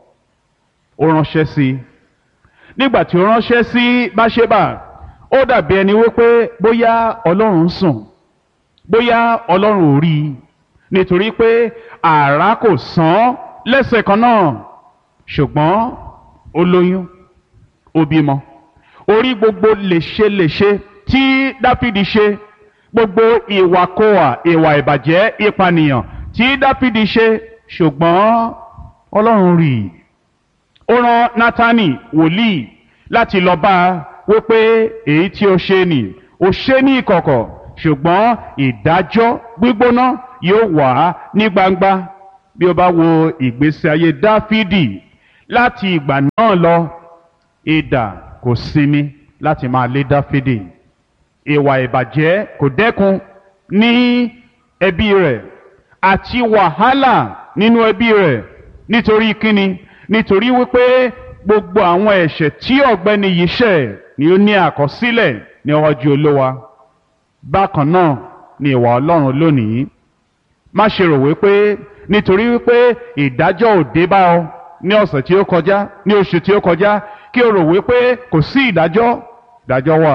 ó ránṣẹ́ sí i. Nígbà tí ó ránṣẹ́ sí Báṣébà, ó dàbí ẹni wípé bóyá Ọlọ́run sùn, bóyá Ọlọ́run ò rí i, nítorí pé àrá kò sán lẹ́sẹ̀ kan náà. Ṣùgbọ́n ó lóyún, ó bímọ. Orí gbogbo léṣe tí Dáfídì ṣe, gbogbo ìwàkọwà, ìwà ìbàjẹ́, ìpànìyàn tí Dáfídì ṣe, ṣùgbọ́n Ọlọ́run rí i. Ó rán Nátánì wòlíì láti lọ bá a wípé èyí tí ó ṣe nì, ó ṣe ní ìkọ̀kọ̀, ṣùgbọ́n ìdájọ́ gbígbóná yóò wà ní gbangba. Bí o bá wo ìgbésí ayé Dáfídì láti ìgbà náà lọ, idà kò sinmi láti máa lé Dáfídì. Ìwà ìbàjẹ́ kò dẹ́kun ní ẹbí rẹ̀, àti wàhálà nínú ẹbí rẹ̀. Nítorí kíni? Nítorí wípé gbogbo àwọn ẹ̀ṣẹ̀ tí ọ̀gbẹ́ni yìí ṣẹ̀ ni ó ní àkọsílẹ̀ níwájú Olúwa. Bákan náà ni ìwà Ọlọ́run lónìí. Má ṣe rò wípé nítorí wípé ìdájọ́ ò dé bá ọ ní ọ̀sẹ̀ tí ó kọjá, ní oṣù tí ó kọjá, kí o rò wípé kò sí ìdájọ́. Ìdájọ́ wà.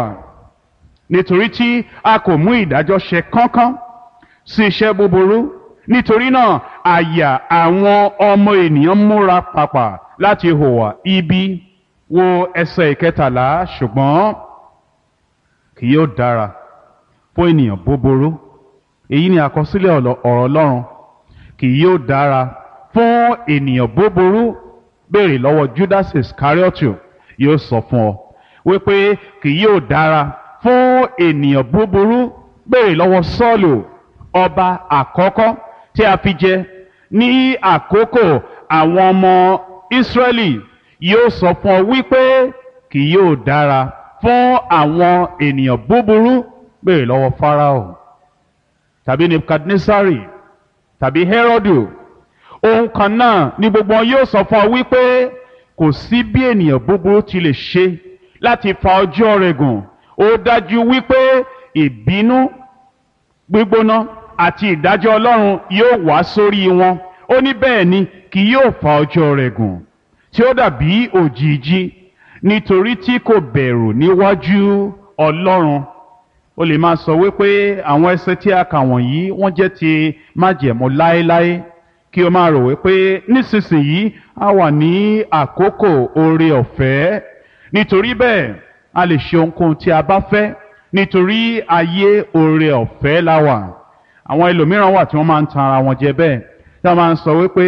Nítorí tí a kò mú ìdájọ́ ṣẹ kánkán sí iṣẹ́ búburú, nítorí náà àyà àwọn ọmọ ènìyàn múra pàpà láti hùwà ibi. Wo ẹsẹ̀ 13, ṣùgbọ́n kì yóò dára fún ènìyàn búburú èyí ni àkọsílẹ̀ ọ̀rọ̀ Ọlọ́run. Kì yóò dára fún ènìyàn búburú, béèrè lọ́wọ́ Judas Iscariotu, yóò sọ fún ọ wípé kì yóò dára fún ènìyàn búburú, béèrè lọ́wọ́ Sọ́ọ̀lù, ọba àkọ́kọ́ tí a fi jẹ ní àkókò àwọn ọmọ Ísírẹ́lì, yóò sọ fún ọ wípé kì yóò dára fún àwọn ènìyàn búburú, béèrè lọ́wọ́ Fáráò tàbí Nebukadnesari tàbí Hẹ́rọ́dù. Ohun kan náà ni gbogbo wọn yóò sọ fún ọ wípé kò sí bí ènìyàn búburú ti lè ṣe láti fa ọjọ́ rẹ̀ gùn, ó dájú wípé ìbínú gbígbóná àti ìdájọ́ Ọlọ́run yóò wá sórí wọn. Ó ní bẹ́ẹ̀ ni kì yóò fa ọjọ́ rẹ̀ gùn, tí ó dàbí òjìji, nítorí tí kò bẹ̀rù níwájú Ọlọ́run. O lè máa sọ wípé àwọn ẹsẹ̀ tí a kà wọ̀nyí wọ́n jẹ́ ti májẹ̀mú láéláé, kí o máa rò wípé nísinsìnyí a wà ní àkókò oore ọ̀fẹ́. Nítorí bẹ́ẹ̀ a lè ṣe ohunkóhun tí a bá fẹ́, nítorí ayé oore ọ̀fẹ́ la wà. Àwọn ẹlòmíràn wà tí wọ́n máa ń tan ara wọn jẹ bẹ́ẹ̀, tí wọ́n máa ń sọ wípé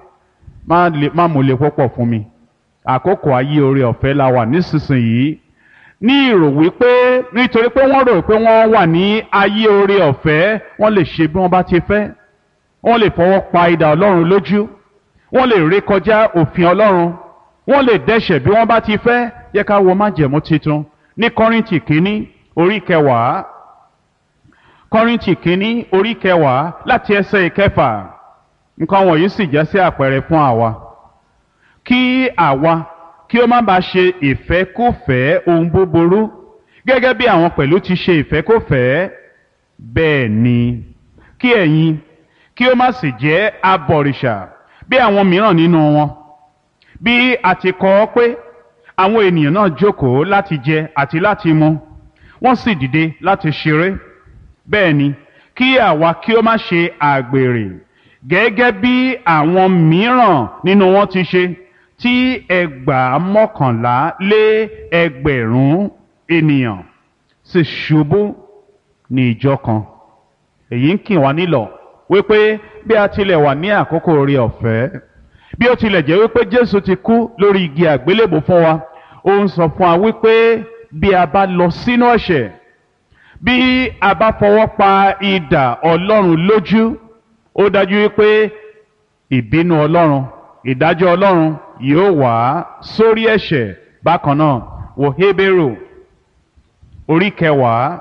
má mú le púpọ̀ fún mi, àkókò ayé oore ọ̀fẹ́ la wà nísinsìnyí, ní ìrò wípé nítorí pé wọ́n rò pé wọ́n wà ní ayé oore ọ̀fẹ́, wọ́n lè ṣe bí wọ́n bá ti fẹ́, wọ́n lè fọwọ́ pa idà Ọlọ́run lójú, wọ́n lè rékọjá òfin Ọlọ́run, wọ́n lè dẹ́ṣẹ̀ bí wọ́n bá ti fẹ́. Yẹ ká wo májẹ̀mú titun ní Kọ́ríńtì kínní orí kẹwàá, Kọ́ríńtì kínní orí kẹwàá láti ẹsẹ̀ ìkẹfà. Nǹkan wọ̀nyí sì jẹ́ sí àpẹẹrẹ fún àwa, kí àwa kí ó má bàa ṣe ìfẹ́kúfẹ̀ẹ́ ohun búburú, gẹ́gẹ́ bí àwọn pẹ̀lú ti ṣe ìfẹ́kúfẹ̀ẹ́. Bẹ́ẹ̀ ni kí ẹ̀yin kí ó má sì jẹ́ abọ̀rìṣà bí àwọn mìíràn nínú wọn. Bí a ti kọ ọ́ pé àwọn ènìyàn náà jókòó láti jẹ àti láti mu, wọ́n sì dìde láti ṣeré. Bẹ́ẹ̀ ni kí àwa kí ó má ṣe àgbèrè, gẹ́gẹ́ bí àwọn mìíràn nínú wọn ti ṣe, tí 11,000 ènìyàn sì ṣubú ní ìjọ kan. Èyí ń kì wá nílọ̀ wípé bí a tilẹ̀ wà ní àkókò oore ọ̀fẹ́, bí ó tilẹ̀ jẹ́ wípé Jésù ti kú lórí igi àgbélébò fún wa, ó ń sọ fún wa wípé bí a bá lọ sínú ẹ̀ṣẹ̀, bí a bá fọwọ́ pa idà Ọlọ́run lójú, ó dájú wípé ìbínú Ọlọ́run, ìdájọ́ Ọlọ́run yóò wá sórí ẹ̀ṣẹ̀. Bákan náà wo Hébérù orí kẹwàá,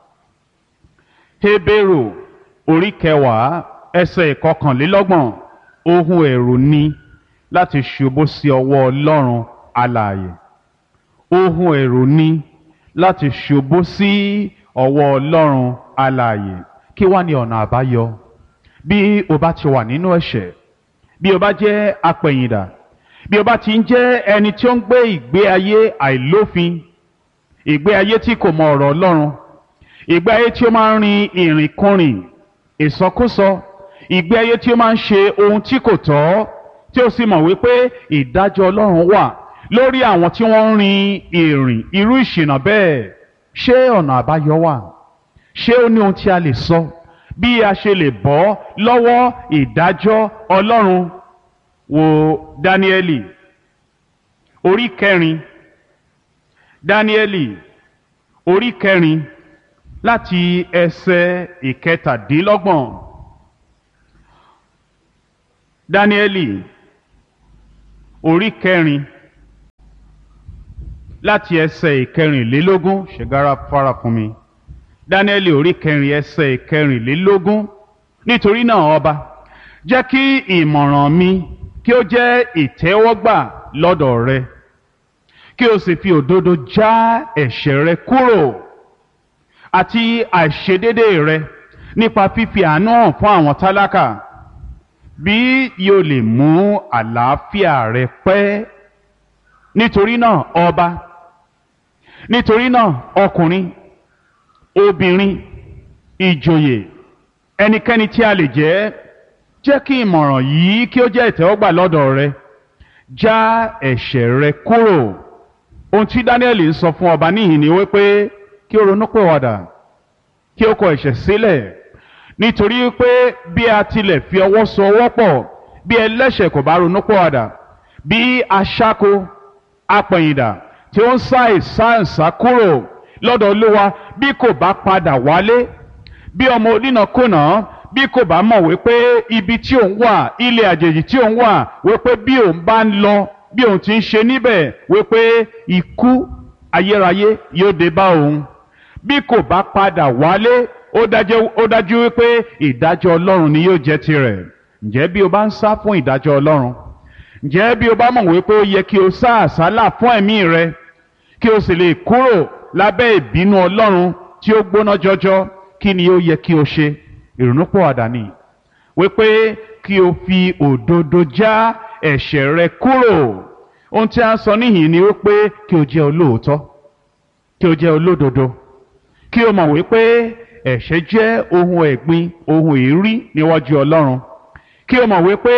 Hébérù orí kẹwàá ẹsẹ̀ 21. Ohun ẹ̀rù ni láti ṣubú sí ọwọ́ Ọlọ́run alààyè. Ohun ẹ̀rù ni láti ṣubú sí ọwọ́ Ọlọ́run alààyè. Kí wá ni ọ̀nà àbáyọ? Bí o bá ti wà nínú ẹ̀ṣẹ̀, bí o bá jẹ́ apẹ̀yìndà, bí o bá ti ń jẹ́ ẹni tí ó ń gbé ìgbé ayé àìlófin, ìgbé ayé tí kò mọ ọ̀rọ̀ Ọlọ́run, ìgbé ayé tí ó máa ń rin ìrìnkúrìn, ìsọkúsọ, ìgbé ayé tí ó máa ń ṣe ohun tí kò tọ́, tí ó sì mọ̀ wípé ìdájọ́ Ọlọ́run wà lórí àwọn tí wọ́n ń rin ìrìn irú ìṣìnà bẹ́ẹ̀. Ṣé ọ̀nà àbáyọ wà? Ṣé ó ní ohun tí a lè sọ bí a ṣe lè bọ́ lọ́wọ́ ìdájọ́ Ọlọ́run? Wo Dáníẹ́lì orí 4, Dáníẹ́lì orí 4 láti ẹsẹ̀ 17. Dáníẹ́lì orí 4 láti ẹsẹ̀ 14. Ṣègára fara fún mi. Dáníẹ́lì orí 4 ẹsẹ̀ 14. Nítorí náà ọba, jẹ́ kí ìmọ̀ràn mi kí ó jẹ́ ìtẹ́wọ́gbà lọ́dọ̀ rẹ, kí o sì fi òdodo já ẹ̀ṣẹ̀ rẹ kúrò àti àìṣedédé rẹ nípa fífi àánú hàn fún àwọn tálákà, bí yóò lè mú àlàáfíà rẹ pẹ́. Nítorí náà ọba, nítorí náà ọkùnrin, obìnrin, ìjòyè, ẹnikẹ́ni tí a lè jẹ́ kí ìmọ̀ràn yìí kí ó jẹ́ ìtẹ́wọ́gbà lọ́dọ̀ rẹ. Já ẹ̀ṣẹ̀ rẹ kúrò. Ohun tí Dáníẹ́lì ń sọ fún ọba níhìn ni wípé kí ó ronúpìwàdà, kí ó kọ ẹ̀ṣẹ̀ sílẹ̀, nítorí pé bí a tilẹ̀ fi ọwọ́ so ọwọ́ pọ̀, bí ẹlẹ́ṣẹ̀ kò bá ronúpìwàdà, bí aṣáko apẹ̀yìndà tí ó ń sá ìsáǹsá kúrò lọ́dọ̀ Olúwa bí kò bá padà wálé, bí ọmọ onínàkúnà bí kò bá mọ̀ wípé ibi tí òun wà, ilé àjèjì tí òun wà, wípé bí òun bá ń lọ, bí òun ti ń ṣe níbẹ̀, wípé ikú ayérayé yóò dé bá òun. Bí kò bá padà wálé, ó dájú wípé ìdájọ́ Ọlọ́run ni yóò jẹ́ tirẹ̀. Ǹjẹ́ bí o bá ń sá fún ìdájọ́ Ọlọ́run, ǹjẹ́ bí o bá mọ̀ wípé ó yẹ kí o sá àsálà fún ẹ̀mí rẹ, kí o sì lè kúrò lábẹ́ ìbínú Ọlọ́run tí ó gbóná jọjọ, kí ni ó yẹ kí o ṣe? Ìrònúpìwàdà ni, wípé kí o fi òdodo já ẹ̀ṣẹ̀ rẹ kúrò. Ohun tí a ń sọ níhìn ni wípé kí o jẹ́ olóòótọ́, kí o jẹ́ olódodo, kí o mọ̀ wípé ẹ̀ṣẹ̀ jẹ́ ohun ẹ̀gbin, ohun èérí níwájú Ọlọ́run, kí o mọ̀ wípé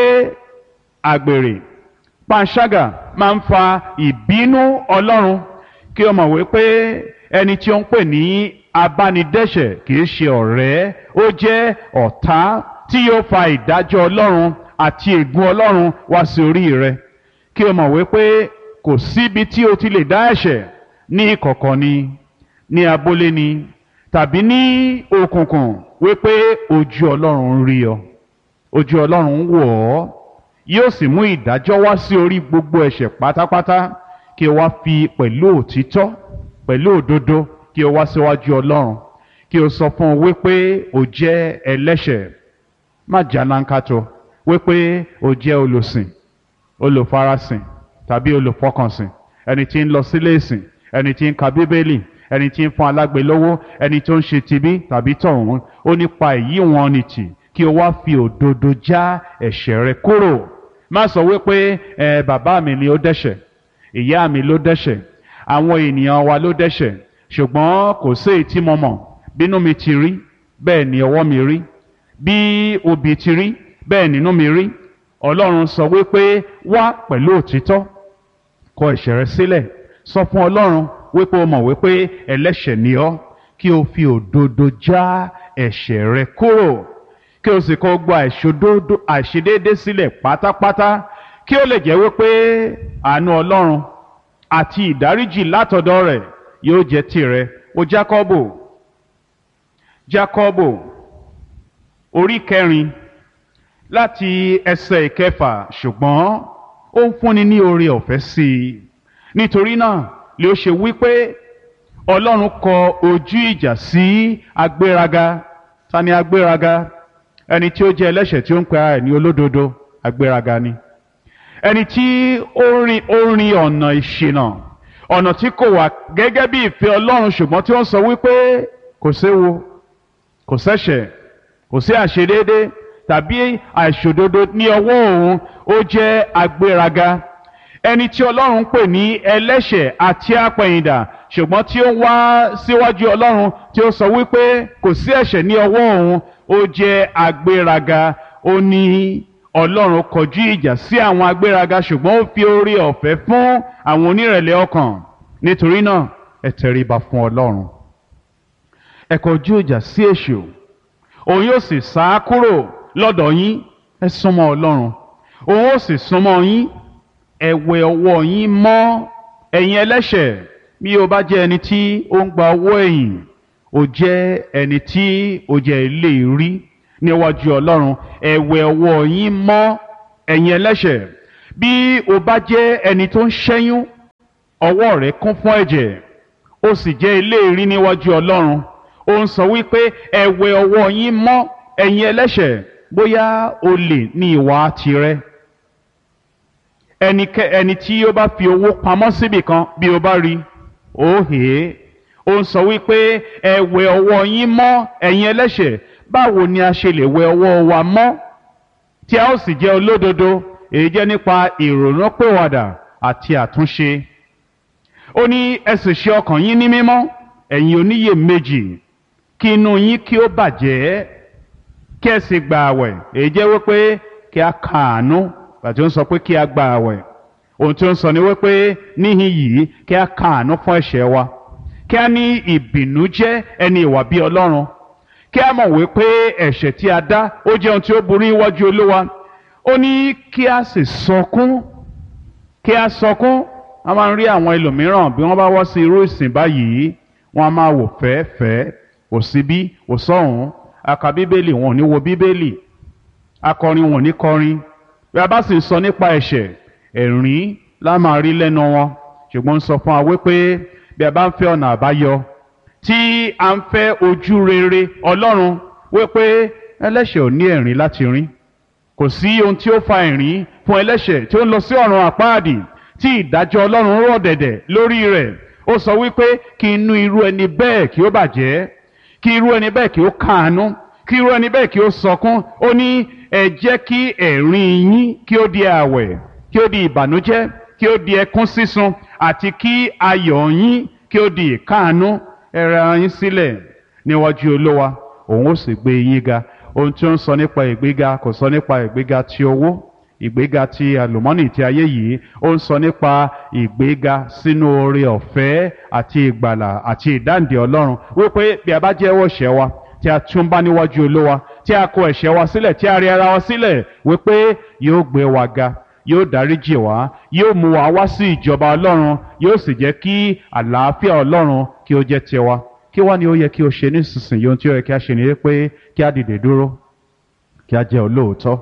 àgbèrè, panṣágà máa ń fa ìbínú Ọlọ́run, kí o mọ̀ wípé ẹni tí ó ń pè ní abánidẹ́ṣẹ̀ kìí ṣe ọ̀rẹ́, ó jẹ́ ọ̀tá tí yóò fa ìdájọ́ Ọlọ́run àti ègún Ọlọ́run wá sí orí rẹ. Kí o mọ̀ wípé kò síbi tí o ti lè dá ẹ̀ṣẹ̀, ní ìkọ̀kọ̀ ni, ní abúlé ni, tàbí ní òkùnkùn, wípé ojú Ọlọ́run ń rí ọ, ojú Ọlọ́run ń wò ọ́, yóò sì mú ìdájọ́ wá sí orí gbogbo ẹ̀ṣẹ̀ pátápátá. Kí o wá fi pẹ̀lú òtítọ́, pẹ̀lú òdodo, kí o wá síwájú Ọlọ́run, kí o sọ fún un wípé o jẹ́ ẹlẹ́ṣẹ̀. Má jànánkátó wípé o jẹ́ olùsìn, olùfarasìn tàbí olùfọkànsìn, ẹni tí ń lọ sílé ìsìn, ẹni tí ń ka Bíbélì, ẹni tí ń fún alágbe lówó, ẹni tó ń ṣe tibí tàbí tọ̀hún. Ó nípa èyí wọn ni tì, kí o wá fi òdodo já ẹ̀ṣẹ̀ rẹ kúrò. Má sọ wípé bàbá mi ni ó dẹ́ṣẹ̀, ìyá mi ló dẹ́ṣẹ̀, àwọn ènìyàn wa ló dẹ́ṣẹ̀, ṣùgbọ́n kò sí èyí tí mo mọ̀. Bínú mi ti rí, bẹ́ẹ̀ ni ọwọ́ mi rí, bí obì ti rí, bẹ́ẹ̀ nínú mi rí. Ọlọ́run sọ wípé wá pẹ̀lú òtítọ́, kọ ẹ̀ṣẹ̀ rẹ sílẹ̀, sọ fún Ọlọ́run wípé o mọ̀ wípé ẹlẹ́ṣẹ̀ ni ọ́, kí o fi òdodo já ẹ̀ṣẹ̀ rẹ kúrò, kí o sì kọ̀ gba àìṣedéédé sílẹ̀ pátápátá, kí ó lè jẹ́ wípé àánú Ọlọ́run àti ìdáríjì látọ̀dọ̀ rẹ̀ yóò jẹ́ tìrẹ. Wo Jákọ́bù orí 4 láti ẹsẹ̀ 6. Ṣùgbọ́n ó ń fúnni ní oore ọ̀fẹ́ sí i. Nítorí náà lè ó ṣe wípé Ọlọ́run kọ ojú ìjà sí agbéraga. Ta ni agbéraga? Ẹni tí ó jẹ́ ẹlẹ́ṣẹ̀ tí ó ń pe ara ẹ̀ ní olódodo, agbéraga ni. Ẹni tí ó rin ọ̀nà ìṣìnà, ọ̀nà tí kò wà gẹ́gẹ́ bí ìfẹ́ Ọlọ́run, ṣùgbọ́n tí ó ń sọ wípé kò séwu, kò sẹ́ṣẹ̀, kò sí àṣedéédé tàbí àìṣòdodo ní ọwọ́ òun, ó jẹ́ agbéraga. Ẹni tí Ọlọ́run ń pè ní ẹlẹ́ṣẹ̀ àti apẹ̀yìndà, ṣùgbọ́n tí ó wá síwájú Ọlọ́run tí ó sọ wípé kò sí ẹ̀ṣẹ̀ ní ọwọ́ òun, ó jẹ́ agbéraga. Ó ní Ọlọ́run kọjú ìjà sí àwọn agbéraga, ṣùgbọ́n ó fi oore ọ̀fẹ́ fún àwọn onírẹ̀lẹ̀ ọkàn. Nítorí náà ẹ tẹríba fún Ọlọ́run, ẹ kọjú ìjà sí èṣù, òun yóò sì sá kúrò lọ́dọ̀ yín. Ẹ súnmọ́ Ọlọ́run, òun ó sì súnmọ́ yín. Ẹ wẹ ọwọ́ yín mọ́, ẹ̀yin ẹlẹ́ṣẹ̀. Bí o bá jẹ́ ẹni tí ó ń gba owó ẹ̀yìn, o jẹ́ ẹni tí o jẹ́ eléèrí níwájú Ọlọ́run. Ẹ wẹ ọwọ́ yín mọ́, ẹ̀yin ẹlẹ́ṣẹ̀. Bí o bá jẹ́ ẹni tó ń ṣẹ́yún, ọwọ́ rẹ̀ kún fún ẹ̀jẹ̀, o sì jẹ́ eléèrí níwájú Ọlọ́run. Ó ń sọ wípé ẹ wẹ ọwọ́ yín mọ́, ẹ̀yin ẹlẹ́ṣẹ̀. Bóyá olè ní ìwà tirẹ̀, ẹni tí ó bá fi owó pamọ́ síbì kan, bí o bá rí, ó ń sọ wípé ẹ wẹ ọwọ́ yín mọ́, ẹ̀yin ẹlẹ́ṣẹ̀. Báwo ni a ṣe lè wẹ ọwọ́ wa mọ́ tí a ó sì jẹ́ olódodo? Èyí jẹ́ nípa ìrònúpìwàdà àti àtúnṣe. Ó ní ẹ sì ṣe ọkàn yín ní mímọ́, ẹ̀yin oníyèméjì, kí inú yín kí ó bàjẹ́, kí ẹ sì gba àwẹ̀. Èyí jẹ́ wípé kí a kàánú. Bàtí ó ń sọ pé kí a gba àwẹ̀, ohun tí ó ń sọ ni wípé níhìn yìí kí a kàánú fún ẹ̀ṣẹ̀ wa, kí a ní ìbìnújẹ́ ẹni ìwà bí Ọlọ́run, kí a mọ̀ wípé ẹ̀ṣẹ̀ tí a dá ó jẹ́ ohun tí ó burú níwájú Olúwa. Ó ní kí a sì sọkún, kí a sọkún. A máa ń rí àwọn ẹlòmíràn bí wọ́n bá wá sí irú ìsìn báyìí, wọ́n á máa wò fẹ́ẹ́fẹ́ẹ́, wò síbí, wò sọ́hùn, a ka bíbélì wọn ò ní wo bíbélì, akọrin wọn ò ní kọrin. Bí a bá sì sọ nípa ẹ̀ṣẹ̀, ẹ̀rín la máa rí lẹ́nu wọn. Ṣùgbọ́n sọ fún wa wípé bí a bá ń fẹ́ ọ̀nà àbáyọ, tí a ń fẹ́ ojú rere Ọlọ́run, wípé ẹlẹ́ṣẹ̀ ò ní ẹ̀rín láti rín. Kò sí ohun tí ó fa ẹ̀rín fún ẹlẹ́ṣẹ̀ tí ó ń lọ sí ọ̀run àpáàdì, tí ìdájọ́ Ọlọ́run rọ̀ dẹ̀dẹ̀ lórí rẹ̀. Ó sọ wípé kí inú irú ẹni bẹ́ẹ̀ kí ó bàjẹ́, kí irú ẹni bẹ́ẹ̀ kí ó káàánú, kí irú ẹni bẹ́ẹ̀ kí ó sọkún. Ó ní ẹ jẹ́ kí ẹ̀rín yín kí ó di àwẹ̀, kí ó di ìbànújẹ́, kí ó di ẹkún sísun, àti kí ayọ̀ yín kí ó di ìkáàánú. Ẹ rẹ ara yín sílẹ̀ níwájú Olúwa, òun ó sì gbé yín ga. Ohun tí ó ń sọ nípa ìgbéga kò sọ nípa ìgbéga ti owó, ìgbéga ti àlùmọ́nì ti ayé yìí. Ó ń sọ nípa ìgbéga sínú oore ọ̀fẹ́ àti ìgbàlà àti ìdáǹdè Ọlọ́run, wípé bí a bá jẹ́wọ́ ẹ̀ṣẹ̀ wa, tí a túnbá níwájú Olúwa, tí a kọ ẹ̀ṣẹ̀ wa sílẹ̀, tí a rẹ ara wa sílẹ̀, wípé yóò gbé wa ga, yóò dáríjì wá, yóò mú wa wá sí ìjọba Ọlọ́run, yóò sì jẹ́ kí àlàáfíà Ọlọ́run kí ó jẹ́ tiwa. Kí wá ni ó yẹ kí o ṣe nísinsìnyí? Ohun tí ó yẹ kí a ṣe ni pé kí a dìde dúró, kí a jẹ́ olóòótọ́,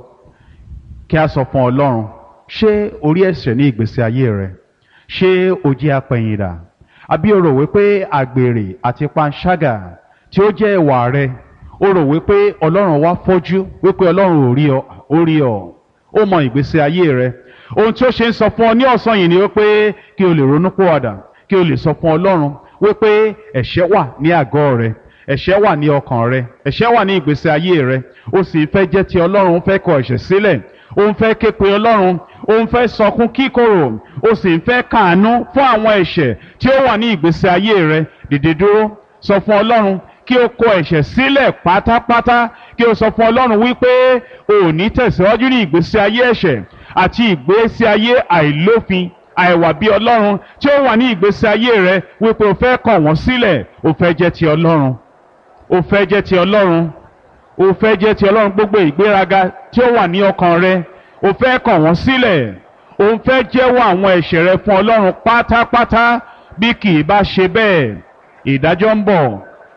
kí a sọ fún Ọlọ́run, ṣé o rí ẹ̀ṣẹ̀ ní ìgbésí ayé rẹ? Ṣé o jẹ́ apẹ̀yìndà? Àbí o rò wípé àgbèrè àti panṣágà tí ó jẹ́ ìwà rẹ, o rò wípé Ọlọ́run wá fọ́jú, wípé Ọlọ́run ò rí ọ, ó rí ọ, ó mọ ìgbésí ayé rẹ. Ohun tí ó ṣe ń sọ fún ọ ní ọ̀sán yìí ni wípé kí o lè ronúpìwàdà, kí o lè sọ fún Ọlọ́run wípé ẹ̀ṣẹ̀ wà ní àgọ́ rẹ, ẹ̀ṣẹ̀ wà ní ọkàn rẹ, ẹ̀ṣẹ̀ wà ní ìgbésí ayé rẹ. Ó sì fẹ́ jẹ́ ti Ọlọ́run, ó fẹ́ kọ ẹ̀ṣẹ̀ sílẹ̀, ó ń fẹ́ ké pe Ọlọ́run, ó ń fẹ́ sọkún kíkorò, ó sì ń fẹ́ káàánú fún àwọn ẹ̀ṣẹ̀ tí ó wà ní ìgbésí ayé rẹ. Dìde dúró, sọ fún Ọlọ́run kí o kọ ẹ̀ṣẹ̀ sílẹ̀ pátápátá, kí o sọ fún Ọlọ́run wípé o ò ní tẹ̀síwájú ní ìgbésí ayé ẹ̀ṣẹ̀ àti ìgbésí ayé àìlófin, àìwà bí Ọlọ́run tí ó wà ní ìgbésí ayé rẹ, wípé o fẹ́ kọ̀ wọ́n sílẹ̀, o fẹ́ jẹ́ ti Ọlọ́run, o fẹ́ jẹ́ ti Ọlọ́run, o fẹ́ jẹ́ ti Ọlọ́run. Gbogbo ìgbéraga tí ó wà ní ọkàn rẹ, o fẹ́ kọ̀ wọ́n sílẹ̀, o fẹ́ jẹ́wọ́ àwọn ẹ̀ṣẹ̀ rẹ fún Ọlọ́run pátápátá. Bí kì í bá ṣe bẹ́ẹ̀, ìdájọ́ ń bọ̀.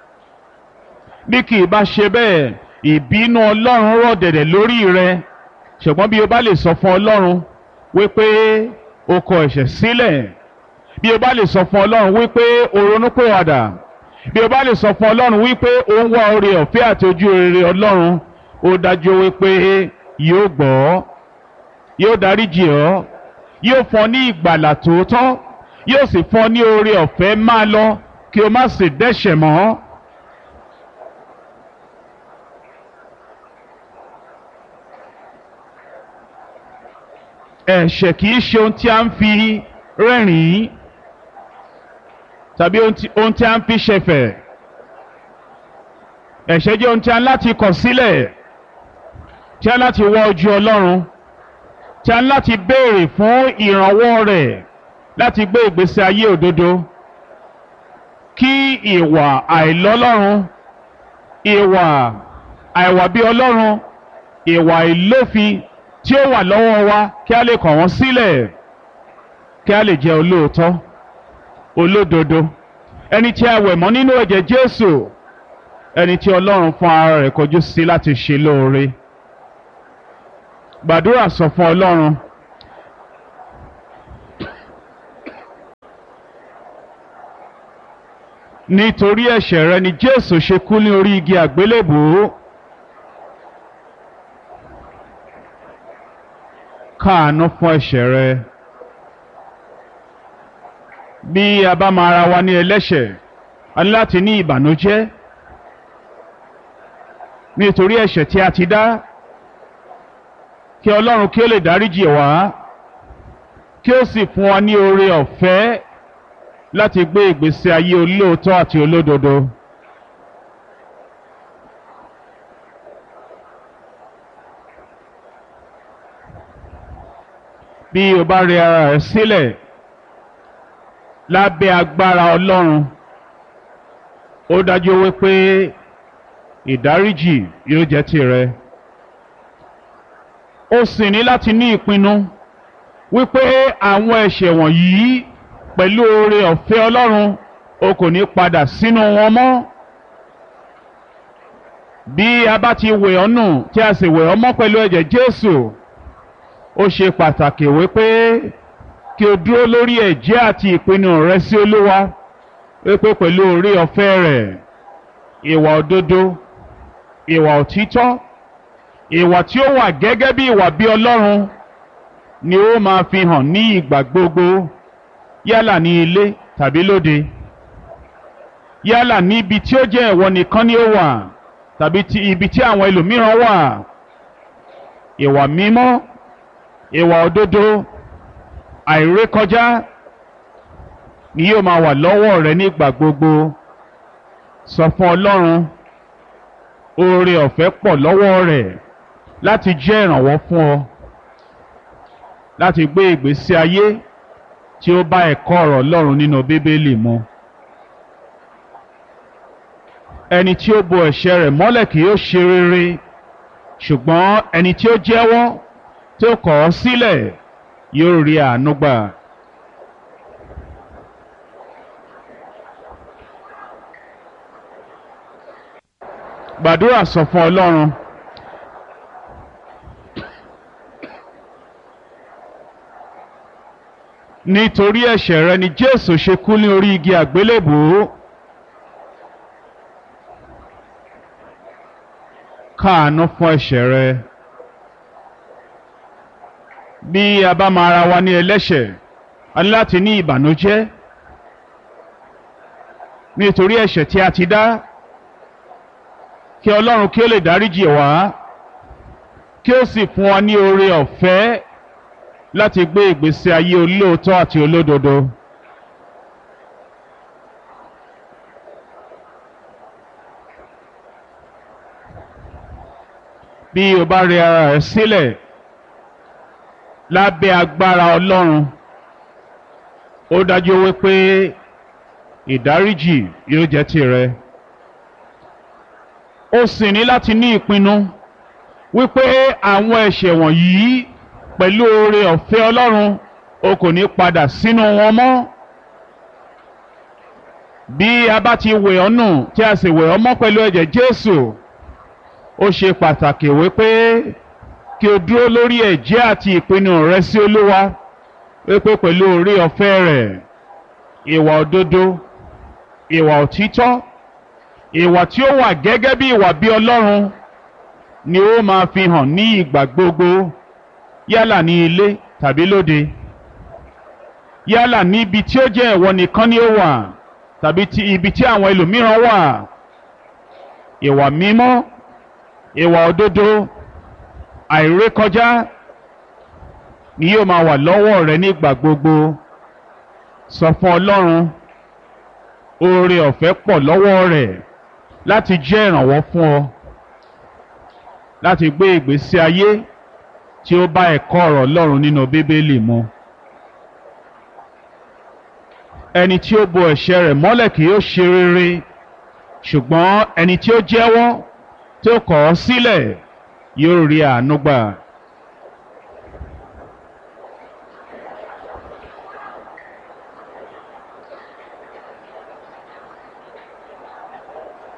Bí kì í bá ṣe bẹ́ẹ̀, ìbínú Ọlọ́run rọ̀ dẹ̀dẹ̀ lórí rẹ. Ṣùgbọ́n bí o bá lè sọ fún Ọlọ́run wípé o kọ ẹ̀ṣẹ̀ sílẹ̀, bí o bá lè sọ fún Ọlọ́run wípé o ronúpìwàdà, bí o bá lè sọ fún Ọlọ́run wípé o ń wá oore ọ̀fẹ́ àti ojú rere Ọlọ́run, ó dájú wípé yóò gbọ́, yóò dáríjì ọ́, yóò fún ọ ní ìgbàlà tòótọ́, yóò sì fún ọ ní oore ọ̀fẹ́ máa lọ kí o má sì dẹ́ṣẹ̀ mọ́. Ẹ̀ṣẹ̀ kìí ṣe ohun tí a ń fi rẹ́rìn-ín tàbí ohun tí a ń fi ṣẹ̀fẹ̀. Ẹ̀ṣẹ̀ jẹ́ ohun tí a ń láti kọ̀ sílẹ̀, tí a ń láti wá ojú Ọlọ́run, tí a ń láti béèrè fún ìrànwọ́ rẹ̀ láti gbé ìgbésí ayé òdodo. Kí ìwà àìlọ́lọ́run, ìwà àìwà bí Ọlọ́run, ìwà ìlófin tí ó wà lọ́wọ́ wa, kí a lè kọ̀ wọ́n sílẹ̀, kí a lè jẹ́ olóòótọ́, olódodo, ẹni tí a wẹ̀ mọ́ nínú ẹ̀jẹ̀ Jésù, ẹni tí Ọlọ́run fún ara rẹ̀ kọjú sí láti ṣe lóore. Gbàdúrà, sọ fún Ọlọ́run, nítorí ẹ̀ṣẹ̀ rẹ ni Jésù ṣe kú ní orí igi àgbélébùú. Káàánú fún ẹ̀ṣẹ̀ rẹ. Bí a bá máa ra wa ní ẹlẹ́ṣẹ̀, a ní láti ní ìbànújẹ́ nítorí ẹ̀ṣẹ̀ tí a ti dá, kí Ọlọ́run kí ó lè dáríjì wá, kí ó sì fún wa ní oore ọ̀fẹ́ láti gbé ìgbésí ayé olóòótọ́ àti olódodo. Bí o bá rẹ ara rẹ sílẹ̀ lábẹ́ agbára Ọlọ́run, ó dájú wípé ìdáríjì yóò jẹ́ tìrẹ. O sì ní láti ní ìpinnu wípé àwọn ẹ̀ṣẹ̀ wọ̀nyí pẹ̀lú oore ọ̀fẹ́ Ọlọ́run o kò ní padà sínú wọn mọ́. Bí a bá ti wẹ̀ ọ́ nù tí a sì wẹ̀ ọ́ mọ́ pẹ̀lú ẹ̀jẹ̀ Jésù, ó ṣe pàtàkì wípé kí o dúró lórí ẹ̀jẹ́ àti ìpinnu rẹ sí Olúwa wípé pẹ̀lú oore ọ̀fẹ́ rẹ̀, ìwà òdodo, ìwà òtítọ́, ìwà tí ó wà gẹ́gẹ́ bí ìwà bí Ọlọ́run ni ó máa fi hàn ní ìgbà gbogbo, yálà ní ilé tàbí lóde, yálà ní ibi tí ó jẹ́ ìwọ nìkan ni ó wà tàbí ibi tí àwọn ẹlòmíràn wà. Ìwà mímọ́, ìwà òdodo, àìrékọjá ni yóò máa wà lọ́wọ́ rẹ nígbà gbogbo. Sọ fún Ọlọ́run, oore ọ̀fẹ́ pọ̀ lọ́wọ́ rẹ̀ láti jẹ́ ìrànwọ́ fún ọ, láti gbé ìgbésí ayé tí ó bá ẹ̀kọ́ ọ̀rọ̀ Ọlọ́run nínú Bíbélì mu. Ẹni tí ó bo ẹ̀ṣẹ̀ rẹ̀ mọ́lẹ̀ kì yóò ṣe rere, ṣùgbọ́n ẹni tí ó jẹ́wọ́ tí ó kọ̀ ọ́ sílẹ̀ yóò rí àánú gbà. Gbàdúrà sọ fún Ọlọ́run. Nítorí ẹ̀ṣẹ̀ rẹ ni Jésù ṣe kú ní orí igi àgbélébùú. Káàánú fún ẹ̀ṣẹ̀ rẹ. Bí a bá máa ra wa ní ẹlẹ́ṣẹ̀, a ní láti ní ìbànújẹ́ nítorí ẹ̀ṣẹ̀ tí a ti dá, kí Ọlọ́run kí ó lè dáríjì wá, kí ó sì fún wa ní oore ọ̀fẹ́ láti gbé ìgbésí ayé olóòótọ́ àti olódodo. Bí o bá rẹ ara rẹ sílẹ̀ lábẹ́ agbára Ọlọ́run, ó dájú wípé ìdáríjì yóò jẹ́ tìrẹ. O sì ní láti ní ìpinnu wípé àwọn ẹ̀ṣẹ̀ wọ̀nyí pẹ̀lú oore ọ̀fẹ́ Ọlọ́run o kò ní padà sínú wọn mọ́. Bí a bá ti wẹ̀ ọ́ nù tí a sì wẹ̀ ọ́ mọ́ pẹ̀lú ẹ̀jẹ̀ Jésù, ó ṣe pàtàkì wípé kí o dúró lórí ẹ̀jẹ́ àti ìpinnu rẹ sí Olúwa wípé pẹ̀lú oore ọ̀fẹ́ rẹ̀, ìwà òdodo, ìwà òtítọ́, ìwà tí ó wà gẹ́gẹ́ bí ìwà bí Ọlọ́run ni ó máa fi hàn ní ìgbà gbogbo, yálà ní ilé tàbí lóde, yálà ní ibi tí ó jẹ́ ìwọ nìkan ni ó wà tàbí ibi tí àwọn ẹlòmíràn wà. Ìwà mímọ́, ìwà òdodo, àìrékọjá ni yóò máa wà lọ́wọ́ rẹ nígbà gbogbo. Sọ fún Ọlọ́run, oore ọ̀fẹ́ pọ̀ lọ́wọ́ rẹ̀ láti jẹ́ ìrànwọ́ fún ọ, láti gbé ìgbésí ayé tí ó bá ẹ̀kọ́ ọ̀rọ̀ Ọlọ́run nínú Bíbélì mu. Ẹni tí ó bo ẹ̀ṣẹ̀ rẹ̀ mọ́lẹ̀ kì yóò ṣe rere, ṣùgbọ́n ẹni tí ó jẹ́wọ́ tí ó kọ̀ ọ́ sílẹ̀ yóò rí àánú gbà.